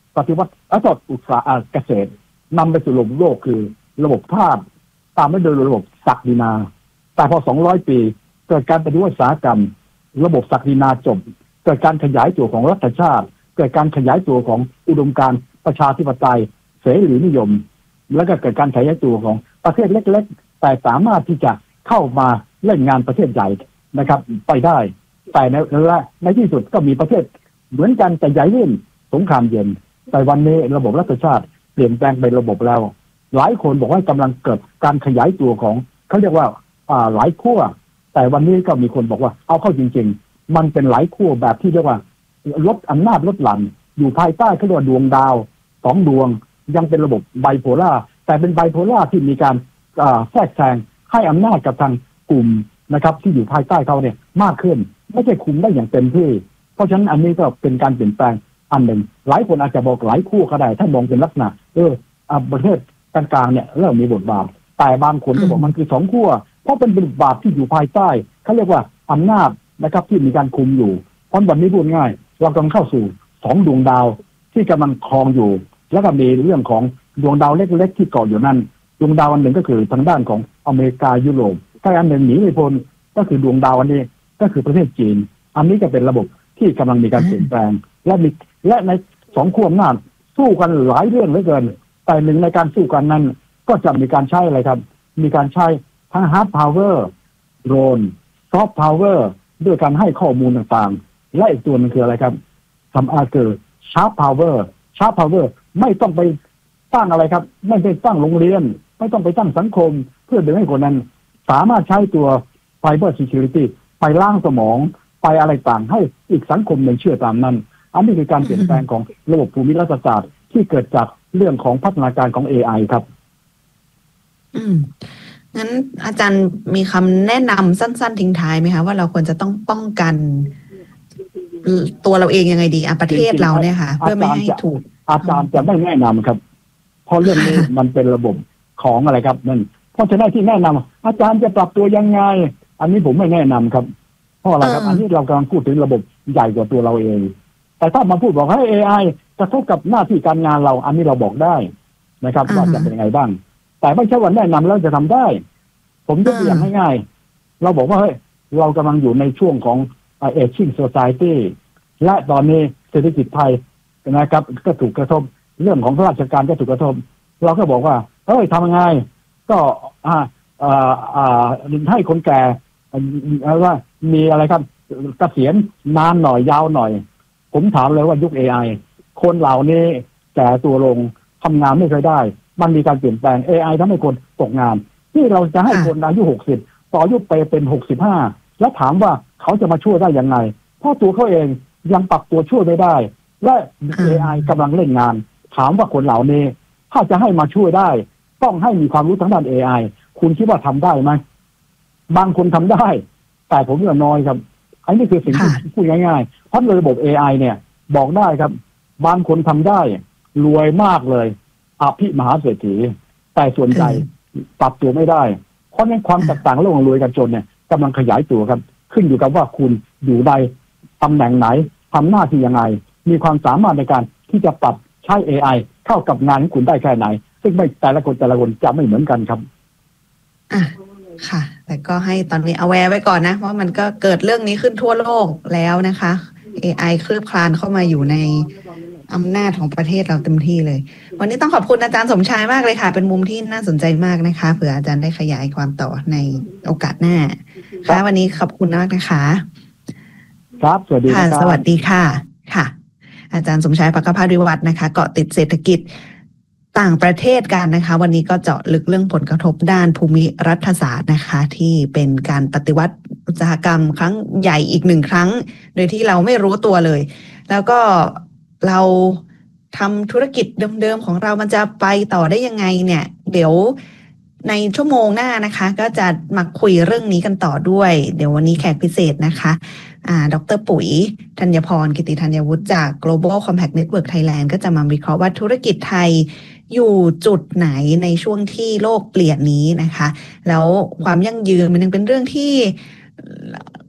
ปฏิวัติอสดอุตสาหเกษตรนำไปสู่ระบบโลกคือระบบทาสตามไปโดยระบบศักดินาแต่พอสองร้อยปีเกิดการปฏิวัติอุตสาหกรรมระบบศักดินาจบเกิดการขยายตัวของรัฐชาติเกิดการขยายตัวของอุดมการณ์ประชาธิปไตยเสรีนิยมแล้วก็เกิดการขยายตัวของประเทศเล็กๆแต่สามารถที่จะเข้ามาเล่นงานประเทศใหญ่นะครับไปได้แต่ในในที่สุดก็มีประเทศเหมือนกันแต่ใหญ่ขึ้นสงครามเย็นแต่วันนี้ระบบรัฐชาติเปลี่ยนแปลงไประบบแล้วหลายคนบอกว่ากำลังเกิดการขยายตัวของเขาเรียกว่าอ่าหลายขั้วแต่วันนี้ก็มีคนบอกว่าเอาเข้าจริงๆมันเป็นหลายขั้วแบบที่เรียกว่าลดอำนาจลดหลั่นอยู่ภายใต้เขาเรียกว่าดวงดาวสองดวงยังเป็นระบบไบโพล่าแต่เป็นไบโพล่าที่มีการแทรกแซงให้อำนาจกับทางกลุ่มนะครับที่อยู่ภายใต้เขาเนี่ยมากขึ้นไม่ใช่คุมได้อย่างเต็มที่เพราะฉะนั้นอันนี้ก็เป็นการเปลี่ยนแปลงอันหนึ่งหลายคนอาจจะบอกหลายคู่ก็ได้ถ้ามองเป็นลักษณะเออประเทศกลางๆเนี่ยเริ่มมีบทบาทแต่บางคนก็บอกมันคือสองขั้วเพราะเป็นบทบาทที่อยู่ภายใต้เขาเรียกว่าอำนาจนะครับที่มีการคุมอยู่เพราะวันนี้พูดง่ายเรากำลังเข้าสู่สองดวงดาวที่กำลังครองอยู่แล้วก็มีเรื่องของดวงดาวเล็กๆที่เกาะอยู่นั่นดวงดาวอันหนึ่งก็คือทางด้านของอเมริกายุโรปถ้าอันหนึ่งหนีไม่พ้นก็คือดวงดาวอันนี้ก็คือประเทศจีนอันนี้จะเป็นระบบที่กำลังมีการเปลี่ยนแปลงและมีและในสองขั้วอำนาจสู้กันหลายเรื่องเหลือเกินแต่หนึ่งในการสู้กันนั้นก็จะมีการใช้อะไรครับมีการใช้ทั้ง hard power drone soft power ด้วยการให้ข้อมูลต่างๆและอีกตัวนึงคืออะไรครับทำอาเกอร์ sharp power sharp power ไม่ต้องไปตั้งอะไรครับไม่ไปตั้งโรงเรียนไม่ต้องไปตั้งสังคมเพื่อดึงให้คนนั้นสามารถใช้ตัว cyber security ไปล้างสมองไปอะไรต่างให้อีกสังคมหนึ่งเชื่อตามนั้นอันนี้คือการเปลี่ยนแปลงของระบบภูมิรัฐศาสตร์ที่เกิดจากเรื่องของพัฒนาการของ เอ ไอ ครับอืมงั้นอาจารย์มีคำแนะนำสั้นๆทิ้งท้ายไหมคะว่าเราควรจะต้องป้องกันตัวเราเองยังไงดีอ่ะประเทศเราเนี่ยค่ะเพื่อไม่ให้ถูกอาจารย์จะไม่แนะนำครับเพราะเรื่องนี้มันเป็นระบบของอะไรครับนั่นเพราะฉะนั้นที่แนะนำอาจารย์จะปรับตัวยังไงอันนี้ผมไม่แนะนำครับเพราะอะไรครับอันนี้เรากำลังพูดถึงระบบใหญ่กว่าตัวเราเองแต่ถ้ามาพูดบอกให้ เอ ไอ กระทบกับหน้าที่การงานเราอันนี้เราบอกได้นะครับว่าจะเป็นยังไงบ้างแต่ไม่ใช่ว่าแนะนำแล้วจะทำได้ผมยกตัวอย่างง่ายๆเราบอกว่าเฮ้ยเรากำลังอยู่ในช่วงของ aging society และตอนนี้เศรษฐกิจไทยนะครับก็ถูกกระทบเรื่องของราชการก็ถูกกระทบเราก็บอกว่าเฮ้ยทำยังไงก็อ่าอ่าอ่าให้คนแก่ว่ามีอะไรครับเกษียณนานหน่อยยาวหน่อยผมถามเลยว่ายุค เอ ไอ คนเหล่านี้แก่ตัวลงทำงานไม่เคยได้มันมีการเปลี่ยนแปลง เอ ไอ ทำให้คนตกงานที่เราจะให้คนอายุหกสิบต่ออายุไปเป็นหกสิบห้าแล้วถามว่าเขาจะมาช่วยได้ยังไงเพราะตัวเขาเองยังปรับตัวช่วยไม่ได้และ เอ ไอ กำลังเล่นงานถามว่าคนเหล่านี้ถ้าจะให้มาช่วยได้ต้องให้มีความรู้ทางด้าน เอ ไอ คุณคิดว่าทำได้ไหมบางคนทำได้แต่ผมว่าน้อยครับอันนี้คือสิ่งที่พูดง่ายๆเพราะระบบ เอ ไอ เนี่ยบอกได้ครับบางคนทำได้รวยมากเลยอภิมหาเศรษฐีแต่ส่วนใหญ่ปรับตัวไม่ได้เพราะนั้นความแตกต่างระหว่างรวยกับจนเนี่ยกำลังขยายตัวครับขึ้นอยู่กับว่าคุณอยู่ในตำแหน่งไหนทำหน้าที่ยังไงมีความสามารถในการที่จะปรับใช้ เอ ไอ เข้ากับงานของคุณได้แค่ไหนซึ่งไม่แต่ละคนแต่ละคนจะไม่เหมือนกันครับอ่ะค่ะแต่ก็ให้ตอนนี้เอาแวร์ไว้ก่อนนะเพราะมันก็เกิดเรื่องนี้ขึ้นทั่วโลกแล้วนะคะ เอ ไอ คลืบคลานเข้ามาอยู่ในอำนาจของประเทศเราเต็มที่เลยวันนี้ต้องขอบคุณอาจารย์สมชายมากเลยค่ะเป็นมุมที่น่าสนใจมากนะคะเผื่ออาจารย์ได้ขยายความต่อในโอกาสหน้าค่ะวันนี้ขอบคุณมากนะคะครับสวัสดีค่ะสวัสดีค่ะค่ะอาจารย์สมชายภักพาดิวัฒน์นะคะเกาะติดเศรษฐกิจต่างประเทศกันนะคะวันนี้ก็เจาะลึกเรื่องผลกระทบด้านภูมิรัฐศาสตร์นะคะที่เป็นการปฏิวัติอุตสาหกรรมครั้งใหญ่อีกหนึ่งครั้งโดยที่เราไม่รู้ตัวเลยแล้วก็เราทำธุรกิจเดิมๆของเรามันจะไปต่อได้ยังไงเนี่ยเดี๋ยวในชั่วโมงหน้านะคะก็จะมาคุยเรื่องนี้กันต่อด้วยเดี๋ยววันนี้แขกพิเศษนะคะอ่าดร.ปุ๋ยธัญพรกิติธัญวุฒิจาก Global Compact Network Thailand ก็จะมาวิเคราะห์ว่าธุรกิจไทยอยู่จุดไหนในช่วงที่โลกเปลี่ยนนี้นะคะแล้วความยั่งยืนมันยังเป็นเรื่องที่ค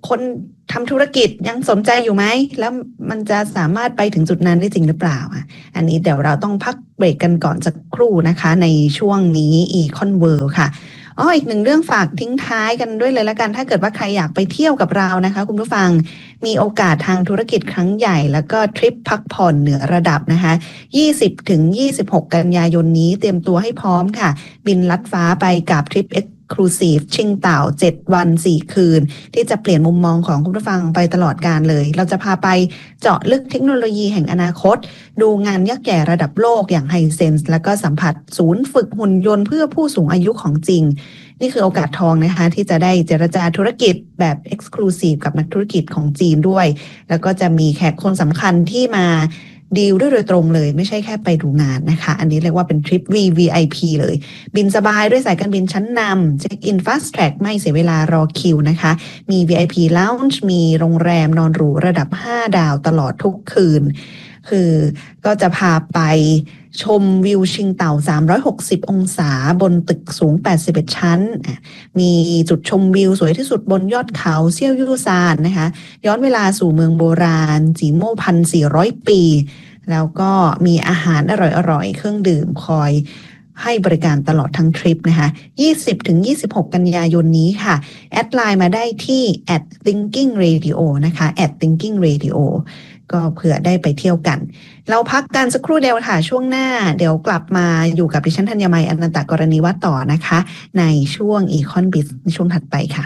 คนทำธุรกิจยังสนใจอยู่ไหมแล้วมันจะสามารถไปถึงจุดนั้นได้จริงหรือเปล่าอันนี้เดี๋ยวเราต้องพักเบรกกันก่อนสักครู่นะคะในช่วงนี้ Econ World ค่ะอ๋ออีกหนึ่งเรื่องฝากทิ้งท้ายกันด้วยเลยละกันถ้าเกิดว่าใครอยากไปเที่ยวกับเรานะคะคุณผู้ฟังมีโอกาสทางธุรกิจครั้งใหญ่แล้วก็ทริปพักผ่อนเหนือระดับนะคะ ยี่สิบถึงยี่สิบหก กันยายนนี้เตรียมตัวให้พร้อมค่ะบินลัดฟ้าไปกับทริป Exclusive ชิงเต่าเจ็ดวันสี่คืนที่จะเปลี่ยนมุมมองของคุณผู้ฟังไปตลอดกาลเลยเราจะพาไปเจาะลึกเทคโนโลยีแห่งอนาคตดูงานยักษ์ใหญ่ระดับโลกอย่างไฮเซนส์แล้วก็สัมผัสศูนย์ฝึกหุ่นยนต์เพื่อผู้สูงอายุของจริงนี่คือโอกาสทองนะคะที่จะได้เจรจาธุรกิจแบบ Exclusive กับนักธุรกิจของจีนด้วยแล้วก็จะมีแขกคนสำคัญที่มาดีลด้วยโดยตรงเลยไม่ใช่แค่ไปดูงานนะคะอันนี้เรียกว่าเป็นทริป วี วี ไอ พี เลยบินสบายด้วยสายการบินชั้นนำเช็คอิน Fast Track ไม่เสียเวลารอคิวนะคะมี วี ไอ พี Lounge มีโรงแรมนอนหรูระดับห้าดาวตลอดทุกคืนคือก็จะพาไปชมวิวชิงเต่าสามร้อยหกสิบองศาบนตึกสูงแปดสิบเอ็ดชั้นมีจุดชมวิวสวยที่สุดบนยอดเขาเซี่ยวยู่ซานนะคะย้อนเวลาสู่เมืองโบราณจีโม่ หนึ่งพันสี่ร้อย ปีแล้วก็มีอาหารอร่อยๆเครื่องดื่มคอยให้บริการตลอดทั้งทริปนะคะ ยี่สิบถึงยี่สิบหก กันยายนนี้ค่ะแอดไลน์มาได้ที่ แอท thinking radio นะคะ แอท thinking radio ก็เผื่อได้ไปเที่ยวกันเราพักกันสักครู่เดียวค่ะช่วงหน้าเดี๋ยวกลับมาอยู่กับดิฉันธัญมัยอนันตกรณีวัฒน์ต่อนะคะในช่วง Econ Biz ในช่วงถัดไปค่ะ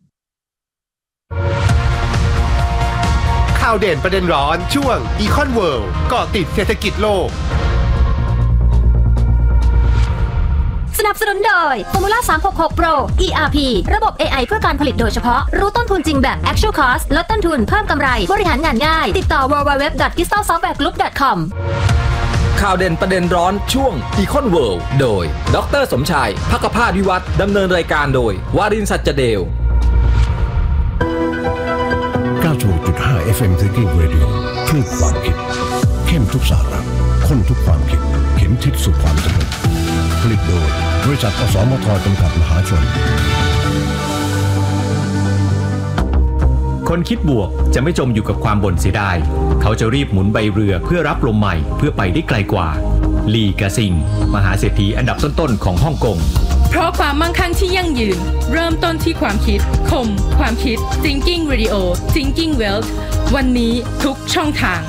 ข่าวเด่นประเด็นร้อนช่วง Econ World เกาะติดเศรษฐกิจโลกสนับสนุนโดย Formula สามหกหก Pro อี อาร์ พี ระบบ เอ ไอ เพื่อการผลิตโดยเฉพาะรู้ต้นทุนจริงแบบ Actual Cost ลดต้นทุนเพิ่มกำไรบริหารงานง่ายติดต่อ ดับเบิลยู ดับเบิลยู ดับเบิลยู ดอท crystal software group ดอท คอมข่าวเด่นประเด็นร้อนช่วง Econ World โดยดร.สมชายภักพาสวิวัฒน์ดำเนินรายการโดยวารินทร์สัจเดลเก้าสิบหกจุดห้า เอฟ เอ็ม Thinking Radio คลื่นความคิดเข้มทุกสาระข้นทุกความคิดเข็มทิศสู่ความสำเร็จผลิตโดยบริษัทอสมทจำกัดมหาชนคนคิดบวกจะไม่จมอยู่กับความบ่นเสียดายเขาจะรีบหมุนใบเรือเพื่อรับลมใหม่เพื่อไปได้ไกลกว่าลีกาซิงมหาเศรษฐีอันดับต้นๆของฮ่องกงเพราะความมั่งคั่งที่ยั่งยืนเริ่มต้นที่ความคิดคมความคิด Thinking Radio Thinking Wealth วันนี้ทุกช่องทาง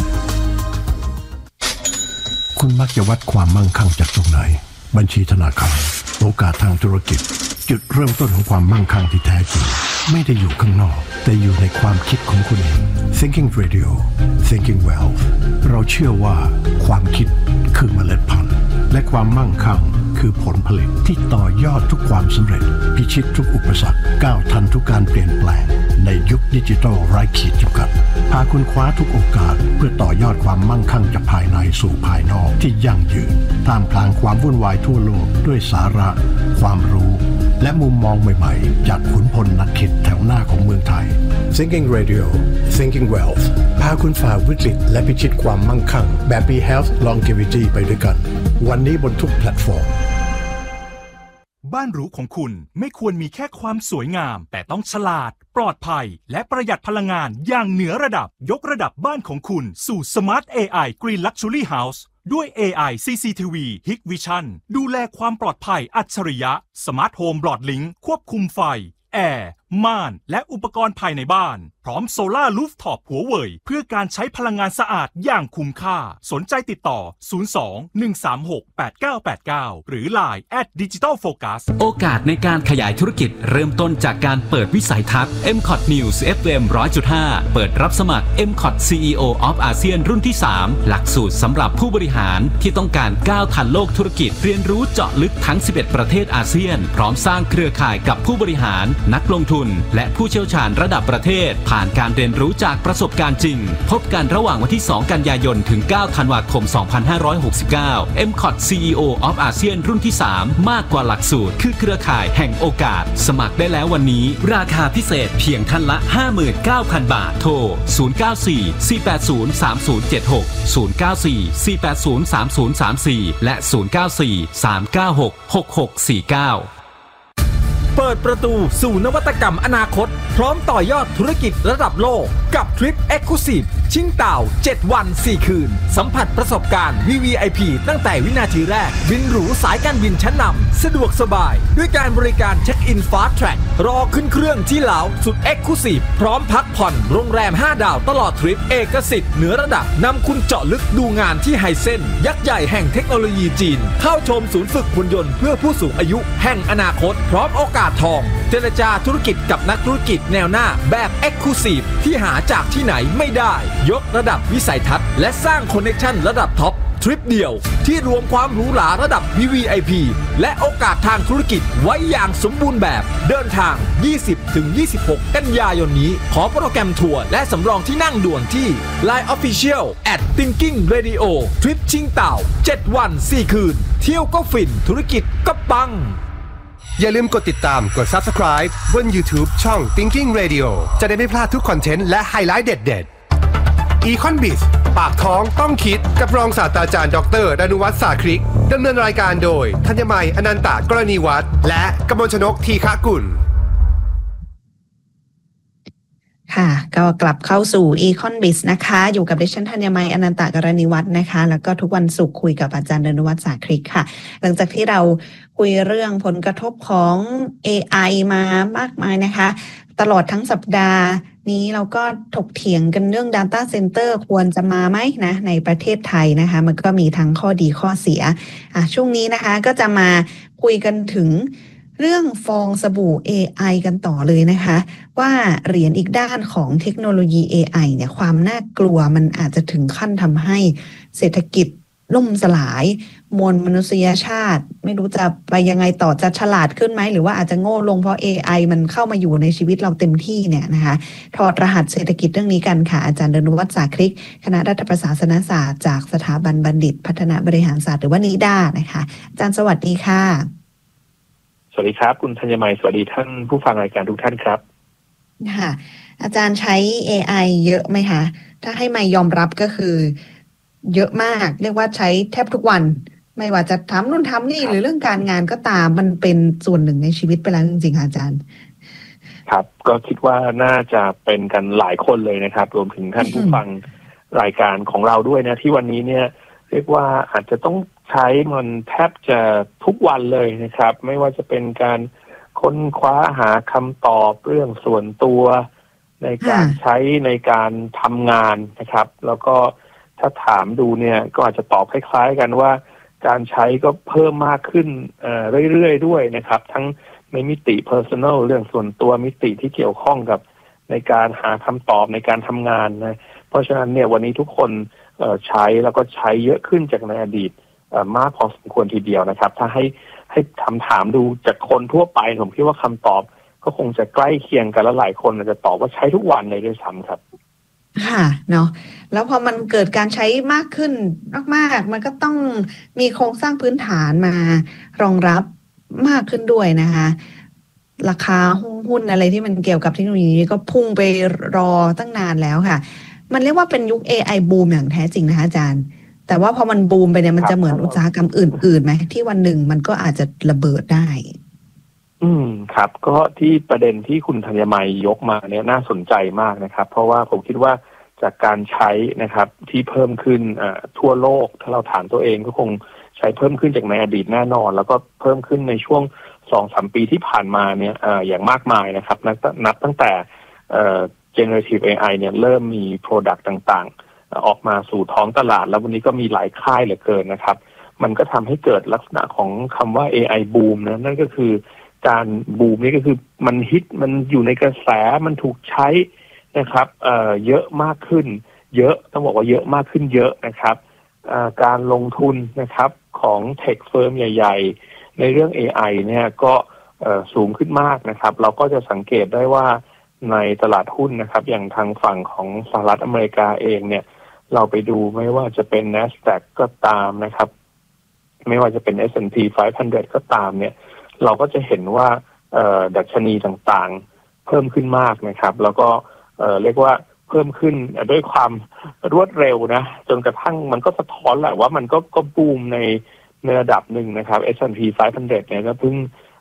คุณมักจะวัดความมั่งคั่งจากตรงไหนบัญชีธนาคารโอกาสทางธุรกิจจุดเริ่มต้นของความมั่งคั่งที่แท้จริงไม่ได้อยู่ข้างนอกแต่อยู่ในความคิดของคุณเอง Thinking Radio Thinking Wealth เราเชื่อว่าความคิดคือเมล็ดพันธุ์และความมั่งคั่งคือผลผลิตที่ต่อยอดทุกความสำเร็จพิชิตทุกอุปสรรคก้าวทันทุกการเปลี่ยนแปลงในยุคดิจิทัลไร้ขีดจำกัดพาคุณคว้าทุกโอกาสเพื่อต่อยอดความมั่งคั่งจากภายในสู่ภายนอกที่ยั่งยืนท่ามกลางความวุ่นวายทั่วโลกด้วยสาระความรู้และมุมมองใหม่ๆจากขุนพลนักคิดแถวหน้าของเมืองไทย Thinking Radio Thinking Wealth พาคุณฝ่าวิกฤตและพิชิตความมั่งคั่งแบบ มี Health Longevity ไปด้วยกันวันนี้บนทุกแพลตฟอร์มบ้านหรูของคุณไม่ควรมีแค่ความสวยงามแต่ต้องฉลาดปลอดภัยและประหยัดพลังงานอย่างเหนือระดับยกระดับบ้านของคุณสู่ Smart เอ ไอ Green Luxury House ด้วย เอ ไอ ซี ซี ที วี Hikvision ดูแลความปลอดภัยอัจฉริยะ Smart Home Broadlink ควบคุมไฟแอร์ม่านและอุปกรณ์ภายในบ้านพร้อมโซล่ารูฟท็อปหัวเว่ยเพื่อการใช้พลังงานสะอาดอย่างคุ้มค่าสนใจติดต่อศูนย์ สอง หนึ่ง สาม หก แปด เก้า แปด เก้าหรือ ไลน์ แอท ดิจิทัลโฟกัสโอกาสในการขยายธุรกิจเริ่มต้นจากการเปิดวิสัยทัศน์ เอ็ม คอท News เอฟ เอ็ม หนึ่งร้อยจุดห้า เปิดรับสมัคร เอ็ม คอท ซี อี โอ of อาเซียนรุ่นที่สามหลักสูตรสำหรับผู้บริหารที่ต้องการก้าวทันโลกธุรกิจเรียนรู้เจาะลึกทั้งสิบเอ็ดประเทศอาเซียนพร้อมสร้างเครือข่ายกับผู้บริหารนักลงทุนและผู้เชี่ยวชาญระดับประเทศผ่านการเรียนรู้จากประสบการณ์จริงพบกันระหว่างวันที่สองกันยายนถึงเก้าธันวาคมสองพันห้าร้อยหกสิบเก้า เอ็ม คอท ซี อี โอ of อาเซียนรุ่นที่สามมากกว่าหลักสูตรคือเครือข่ายแห่งโอกาสสมัครได้แล้ววันนี้ราคาพิเศษเพียงท่านละ ห้าหมื่นเก้าพัน บาทโทรศูนย์ เก้า สี่ สี่ แปด ศูนย์ สาม ศูนย์ เจ็ด หก ศูนย์ เก้า สี่ สี่ แปด ศูนย์ สาม ศูนย์ สาม สี่และศูนย์ เก้า สี่ สาม เก้า หก หก หก สี่ เก้าเปิดประตูสู่นวัตกรรมอนาคตพร้อมต่อยอดธุรกิจระดับโลกกับทริป Exclusive ชิงเต่าเจ็ดวันสี่คืนสัมผัสประสบการณ์ วี วี ไอ พี ตั้งแต่วินาทีแรกบินหรูสายการบินชั้นนำสะดวกสบายด้วยการบริการเช็คอินฟาสต์แทร็กรอขึ้นเครื่องที่เหลาสุด Exclusive พร้อมพักผ่อนโรงแรมห้าดาวตลอดทริปเอกสิทธิ์เหนือระดับนำคุณเจาะลึกดูงานที่ไฮเซ็นยักษ์ใหญ่แห่งเทคโนโลยีจีนเข้าชมศูนย์ฝึกหุ่นยนต์เพื่อผู้สูงอายุแห่งอนาคตพร้อมโอกาสทองเจรจาธุรกิจกับนักธุรกิจแนวหน้าแบบ Exclusive ที่หาจากที่ไหนไม่ได้ยกระดับวิสัยทัศน์และสร้างคอนเนคชั่นระดับท็อปทริปเดียวที่รวมความหรูหราระดับ วี วี ไอ พี และโอกาสทางธุรกิจไว้อย่างสมบูรณ์แบบเดินทาง ยี่สิบถึงยี่สิบหก กันยายนนี้ขอโปรแกรมทัวร์และสำรองที่นั่งด่วนที่ ไลน์ Official แอท Thinking Radio ทริปชิงเต่าเจ็ดวันสี่คืนเที่ยวก็ฟินธุรกิจก็ปังอย่าลืมกดติดตามกด Subscribe บน YouTube ช่อง Thinking Radio จะได้ไม่พลาดทุกคอนเทนต์และไฮไลท์เด็ดๆ Econ-Biz ปากท้องต้องคิดกับรองศาสตราจารย์ดรดนุวัฒน์สาคริกดำเนินรายการโดยธัญมัยอนันตกรณีวัฒน์และกมลชนกทีฆกุลค่ะก็กลับเข้าสู่ Econ-Biz นะคะอยู่กับดิฉันธัญมัยอนันตกรณีวัฒน์นะคะแล้วก็ทุกวันศุกร์คุยกับอาจารย์ดนุวัฒน์สาคริกค่ะหลังจากที่เราคุยเรื่องผลกระทบของ เอ ไอ มามากมายนะคะตลอดทั้งสัปดาห์นี้เราก็ถกเถียงกันเรื่อง Data Center ควรจะมาไหมนะในประเทศไทยนะคะมันก็มีทั้งข้อดีข้อเสียอ่ะช่วงนี้นะคะก็จะมาคุยกันถึงเรื่องฟองสบู่ เอ ไอ กันต่อเลยนะคะว่าเหรียญอีกด้านของเทคโนโลยี เอ ไอ เนี่ยความน่ากลัวมันอาจจะถึงขั้นทำให้เศรษฐกิจล่มสลายมวลมนุษยชาติไม่รู้จะไปยังไงต่อจะฉลาดขึ้นไหมหรือว่าอาจจะโง่ลงเพราะ เอ ไอ มันเข้ามาอยู่ในชีวิตเราเต็มที่เนี่ยนะคะถอดรหัสเศรษฐกิจเรื่องนี้กันค่ะอาจารย์ดนุวัฒน์สาคริกคณะรัฐประศาสนศาสตร์จากสถาบันบัณฑิตพัฒนาบริหารศาสตร์หรือว่านิด้านะคะอาจารย์สวัสดีค่ะสวัสดีครับคุณธัญมัยสวัสดีท่านผู้ฟังรายการทุกท่านครับค่ะอาจารย์ใช้ เอ ไอ เยอะไหมคะถ้าให้ไม่ยอมรับก็คือเยอะมากเรียกว่าใช้แทบทุกวันไม่ว่าจะทำนู่นทำนี่หรือเรื่องการงานก็ตามมันเป็นส่วนหนึ่งในชีวิตไปแล้วจริงๆอาจารย์ครับก็คิดว่าน่าจะเป็นกันหลายคนเลยนะครับรวมถึงท่านผู้ฟังรายการของเราด้วยนะที่วันนี้เนี่ยเรียกว่าอาจจะต้องใช้มันแทบจะทุกวันเลยนะครับไม่ว่าจะเป็นการค้นคว้าหาคำตอบเรื่องส่วนตัวในการใช้ในการทำงานนะครับแล้วก็ถ้าถามดูเนี่ยก็อาจจะตอบคล้ายๆกันว่าการใช้ก็เพิ่มมากขึ้นเอ่อเรื่อยๆด้วยนะครับทั้งในมิติ personal เรื่องส่วนตัวมิติที่เกี่ยวข้องกับในการหาคำตอบในการทำงานนะเพราะฉะนั้นเนี่ยวันนี้ทุกคนเอ่อใช้แล้วก็ใช้เยอะขึ้นจากในอดีตเอ่อมากพอสมควรทีเดียวนะครับถ้าให้ให้คำถามดูจากคนทั่วไปผมคิดว่าคำตอบก็คงจะใกล้เคียงกันและหลายคนอาจจะตอบว่าใช้ทุกวันเลยด้วยซ้ำครับค่ะเนาะแล้วพอมันเกิดการใช้มากขึ้นมากๆมันก็ต้องมีโครงสร้างพื้นฐานมารองรับมากขึ้นด้วยนะคะราคาหุ้นอะไรที่มันเกี่ยวกับเทคโนโลยีก็พุ่งไปรอตั้งนานแล้วค่ะมันเรียกว่าเป็นยุค เอ ไอ บูมอย่างแท้จริงนะคะอาจารย์แต่ว่าพอมันบูมไปเนี่ยมันจะเหมือนอุตสาหกรรมอื่นๆไหมที่วันหนึ่งมันก็อาจจะระเบิดได้อืมครับก็ที่ประเด็นที่คุณธัญมัยยกมาเนี่ยน่าสนใจมากนะครับเพราะว่าผมคิดว่าจากการใช้นะครับที่เพิ่มขึ้นทั่วโลกถ้าเราถามตัวเองก็คงใช้เพิ่มขึ้นจากในอดีตแน่นอนแล้วก็เพิ่มขึ้นในช่วง สองถึงสาม ปีที่ผ่านมาเนี่ยอย่างมากมายนะครับนับนับตั้งแต่ generative เอ ไอ เนี่ยเริ่มมี product ต่างๆออกมาสู่ท้องตลาดแล้ววันนี้ก็มีหลายค่ายเหลือเกินนะครับมันก็ทำให้เกิดลักษณะของคำว่า เอ ไอ บูมนะนั่นก็คือการบูมนี่ก็คือมันฮิตมันอยู่ในกระแสมันถูกใช้นะครับเอ่อเยอะมากขึ้นเยอะต้องบอกว่าเยอะมากขึ้นเยอะนะครับการลงทุนนะครับของเทคเฟิร์มใหญ่ๆในเรื่อง เอ ไอ เนี่ยก็สูงขึ้นมากนะครับเราก็จะสังเกตได้ว่าในตลาดหุ้นนะครับอย่างทางฝั่งของสหรัฐอเมริกาเองเนี่ยเราไปดูไม่ว่าจะเป็น NASDAQ ก็ตามนะครับไม่ว่าจะเป็น เอส แอนด์ พี ห้าร้อยก็ตามเนี่ยเราก็จะเห็นว่าดัชนีต่างๆเพิ่มขึ้นมากนะครับแล้วก็เรียกว่าเพิ่มขึ้นด้วยความรวดเร็วนะจนกระทั่งมันก็สะท้อนแหละว่ามันก็ก็บูมในในระดับหนึ่งนะครับ เอส แอนด์ พี ห้าร้อยเนี่ยก็เพิ่ง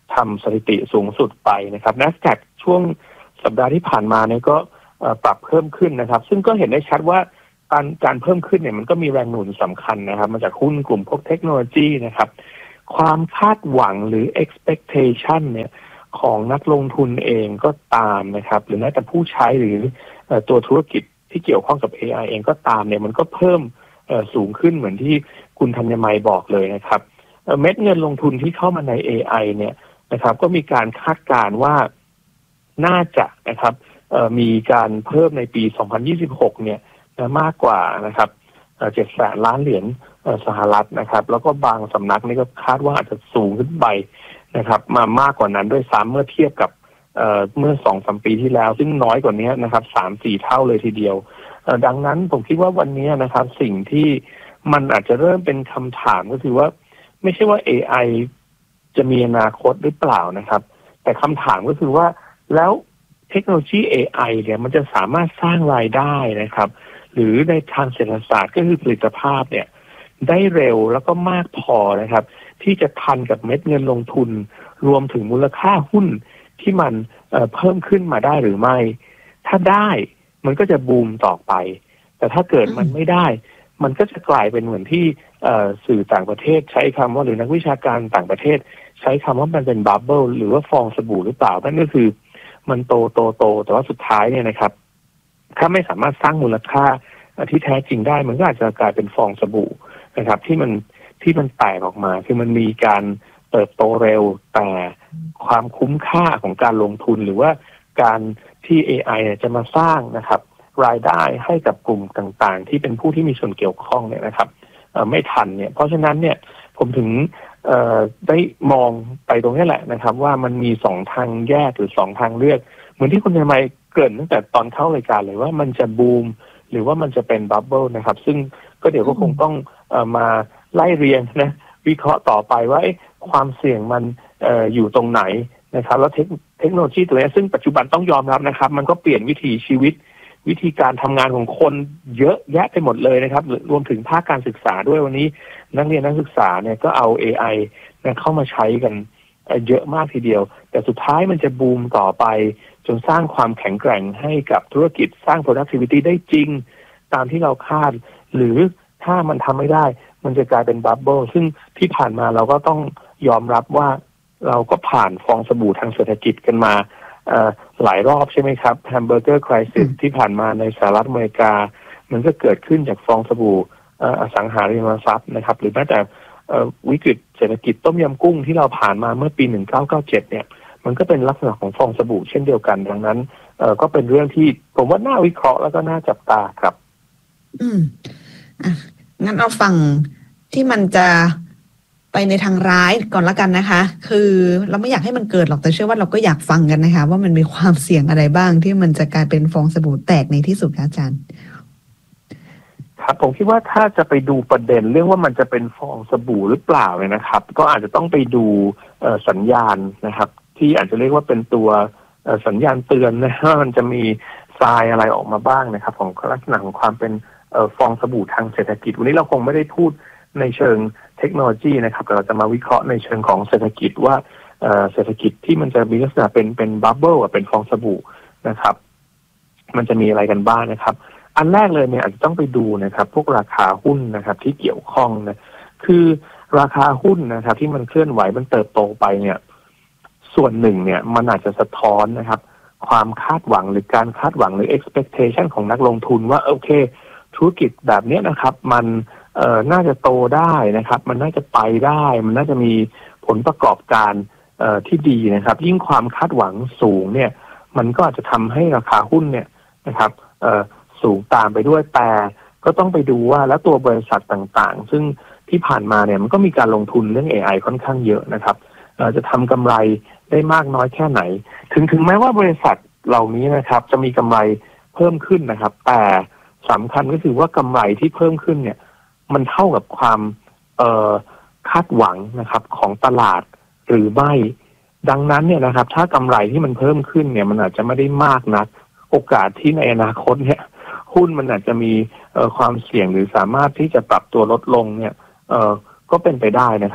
ทำสถิติสูงสุดไปนะครับ NASDAQ ช่วงสัปดาห์ที่ผ่านมาเนี่ยก็ปรับเพิ่มขึ้นนะครับซึ่งก็เห็นได้ชัดว่าการการเพิ่มขึ้นเนี่ยมันก็มีแรงหนุนสำคัญนะครับมาจากหุ้นกลุ่มพวกเทคโนโลยีนะครับความคาดหวังหรือ expectation เนี่ยของนักลงทุนเองก็ตามนะครับหรือแม้แต่ผู้ใช้หรือตัวธุรกิจที่เกี่ยวข้องกับ เอ ไอ เองก็ตามเนี่ยมันก็เพิ่มสูงขึ้นเหมือนที่คุณธัญมัยบอกเลยนะครับเม็ดเงินลงทุนที่เข้ามาใน เอ ไอ เนี่ยนะครับก็มีการคาดการณ์ว่าน่าจะนะครับมีการเพิ่มในปีสองพันยี่สิบหกเนี่ยมากกว่านะครับเจ็ดแสนล้านเหรียญสหรัฐนะครับแล้วก็บางสำนักนี่ก็คาดว่าอาจจะสูงขึ้นไปนะครับมามากกว่านั้นด้วยซ้ำเมื่อเทียบกับเมื่อสองสามปีที่แล้วซึ่งน้อยกว่านี้นะครับสามสี่เท่าเลยทีเดียวดังนั้นผมคิดว่าวันนี้นะครับสิ่งที่มันอาจจะเริ่มเป็นคำถามก็คือว่าไม่ใช่ว่า เอ ไอ จะมีอนาคตหรือเปล่านะครับแต่คำถามก็คือว่าแล้วเทคโนโลยี เอ ไอ เนี่ยมันจะสามารถสร้างรายได้นะครับหรือในทางเศรษฐศาสตร์ก็คือผลิตภาพเนี่ยได้เร็วแล้วก็มากพอนะครับที่จะทันกับเม็ดเงินลงทุนรวมถึงมูลค่าหุ้นที่มันเอ่อเพิ่มขึ้นมาได้หรือไม่ถ้าได้มันก็จะบูมต่อไปแต่ถ้าเกิดมันไม่ได้มันก็จะกลายเป็นเหมือนที่เอ่อสื่อต่างประเทศใช้คำว่าหรือนักวิชาการต่างประเทศใช้คำว่ามันเป็นบับเบิ้ลหรือว่าฟองสบู่หรือเปล่านั่นก็คือมันโตโตโตแต่ว่าสุดท้ายเนี่ยนะครับถ้าไม่สามารถสร้างมูลค่าที่แท้จริงได้มันก็อาจจะกลายเป็นฟองสบู่นะครับที่มันที่มันแตกออกมาคือมันมีการเติบโตเร็วแต่ความคุ้มค่าของการลงทุนหรือว่าการที่ เอ ไอ เนี่ยจะมาสร้างนะครับรายได้ให้กับกลุ่มต่างๆที่เป็นผู้ที่มีส่วนเกี่ยวข้องเนี่ยนะครับไม่ทันเนี่ยเพราะฉะนั้นเนี่ยผมถึงได้มองไปตรงนี้แหละนะครับว่ามันมีสองทางแยกหรือสองทางเลือกเหมือนที่คุณธัญมัยเกริ่นตั้งแต่ตอนเข้ารายการเลยว่ามันจะบูมหรือว่ามันจะเป็นบับเบิ้ลนะครับซึ่งก็เดี๋ยวก็คงต้องเอ่อมาไล่เรียงนะวิเคราะห์ต่อไปว่าความเสี่ยงมันเอ่ออยู่ตรงไหนนะครับแล้วเทคเทคโนโลยีตัวนี้ซึ่งปัจจุบันต้องยอมรับนะครับมันก็เปลี่ยนวิถีชีวิตวิธีการทำงานของคนเยอะแยะไปหมดเลยนะครับรวมถึงภาคการศึกษาด้วยวันนี้นักเรียนนักศึกษาเนี่ยก็เอา เอ ไอ นะเข้ามาใช้กันเยอะมากทีเดียวแต่สุดท้ายมันจะบูมต่อไปจนสร้างความแข็งแกร่งให้กับธุรกิจสร้าง productivity ได้จริงตามที่เราคาดหรือถ้ามันทำไม่ได้มันจะกลายเป็นบับเบิ้ลซึ่งที่ผ่านมาเราก็ต้องยอมรับว่าเราก็ผ่านฟองสบู่ทางเศรษฐกิจกันมาหลายรอบใช่ไหมครับแฮมเบอร์เกอร์ไครซิสที่ผ่านมาในสหรัฐอเมริกามันก็เกิดขึ้นจากฟองสบู่อสังหาริมทรัพย์นะครับหรือแม้แต่วิกฤตเศรษฐกิจต้มยำกุ้งที่เราผ่านมาเมื่อปีหนึ่งเก้าเก้าเจ็ดเนี่ยมันก็เป็นลักษณะของฟองสบู่เช่นเดียวกันดังนั้นก็เป็นเรื่องที่ผมว่าน่าวิเคราะห์แล้วก็น่าจับตาครับอืมอ่ะงั้นเอาฝั่งที่มันจะไปในทางร้ายก่อนละกันนะคะคือเราไม่อยากให้มันเกิดหรอกแต่เชื่อว่าเราก็อยากฟังกันนะคะว่ามันมีความเสี่ยงอะไรบ้างที่มันจะกลายเป็นฟองสบู่แตกในที่สุดคะอาจารย์ครับผมคิดว่าถ้าจะไปดูประเด็นเรื่องว่ามันจะเป็นฟองสบู่หรือเปล่าเนี่ยนะครับก็อาจจะต้องไปดูสัญญาณนะครับที่อาจจะเรียกว่าเป็นตัวสัญญาณเตือนนะว่ามันจะมีทรายอะไรออกมาบ้างนะครับของลักษณะของความเป็นฟองสบู่ทางเศรษฐกิจวันนี้เราคงไม่ได้พูดในเชิงเทคโนโลยีนะครับแต่เราจะมาวิเคราะห์ในเชิงของเศรษฐกิจว่าเศรษฐกิจที่มันจะมีลักษณะเป็นเป็นบับเบิ้ลเป็นฟองสบู่นะครับมันจะมีอะไรกันบ้างนะครับอันแรกเลยเนี่ยอาจจะต้องไปดูนะครับพวกราคาหุ้นนะครับที่เกี่ยวข้องนะคือราคาหุ้นนะครับที่มันเคลื่อนไหวมันเติบโตไปเนี่ยส่วนหนึ่งเนี่ยมันอาจจะสะท้อนนะครับความคาดหวังหรือการคาดหวังหรือ expectation ของนักลงทุนว่าโอเคธุรกิจแบบนี้นะครับมันเอ่อน่าจะโตได้นะครับมันน่าจะไปได้มันน่าจะมีผลประกอบการเอ่อที่ดีนะครับยิ่งความคาดหวังสูงเนี่ยมันก็อาจจะทำให้ราคาหุ้นเนี่ยนะครับเอ่อสูงตามไปด้วยแต่ก็ต้องไปดูว่าแล้วตัวบริษัทต่างๆซึ่งที่ผ่านมาเนี่ยมันก็มีการลงทุนเรื่อง เอ ไอ ค่อนข้างเยอะนะครับเอ่อจะทำกำไรได้มากน้อยแค่ไหนถึงถึงแม้ว่าบริษัทเหล่านี้นะครับจะมีกำไรเพิ่มขึ้นนะครับแต่สำคัญก็คือว่ากำไรที่เพิ่มขึ้นเนี่ยมันเท่ากับความเอ่อคาดหวังนะครับของตลาดหรือไม่ดังนั้นเนี่ยนะครับถ้ากำไรที่มันเพิ่มขึ้นเนี่ยมันอาจจะไม่ได้มากนักโอกาสที่ในอนาคตเนี่ยหุ้นมันอาจจะมีเอ่อความเสี่ยงหรือสามารถที่จะปรับตัวลดลงเนี่ยเอ่อก็เป็นไปได้นะครับ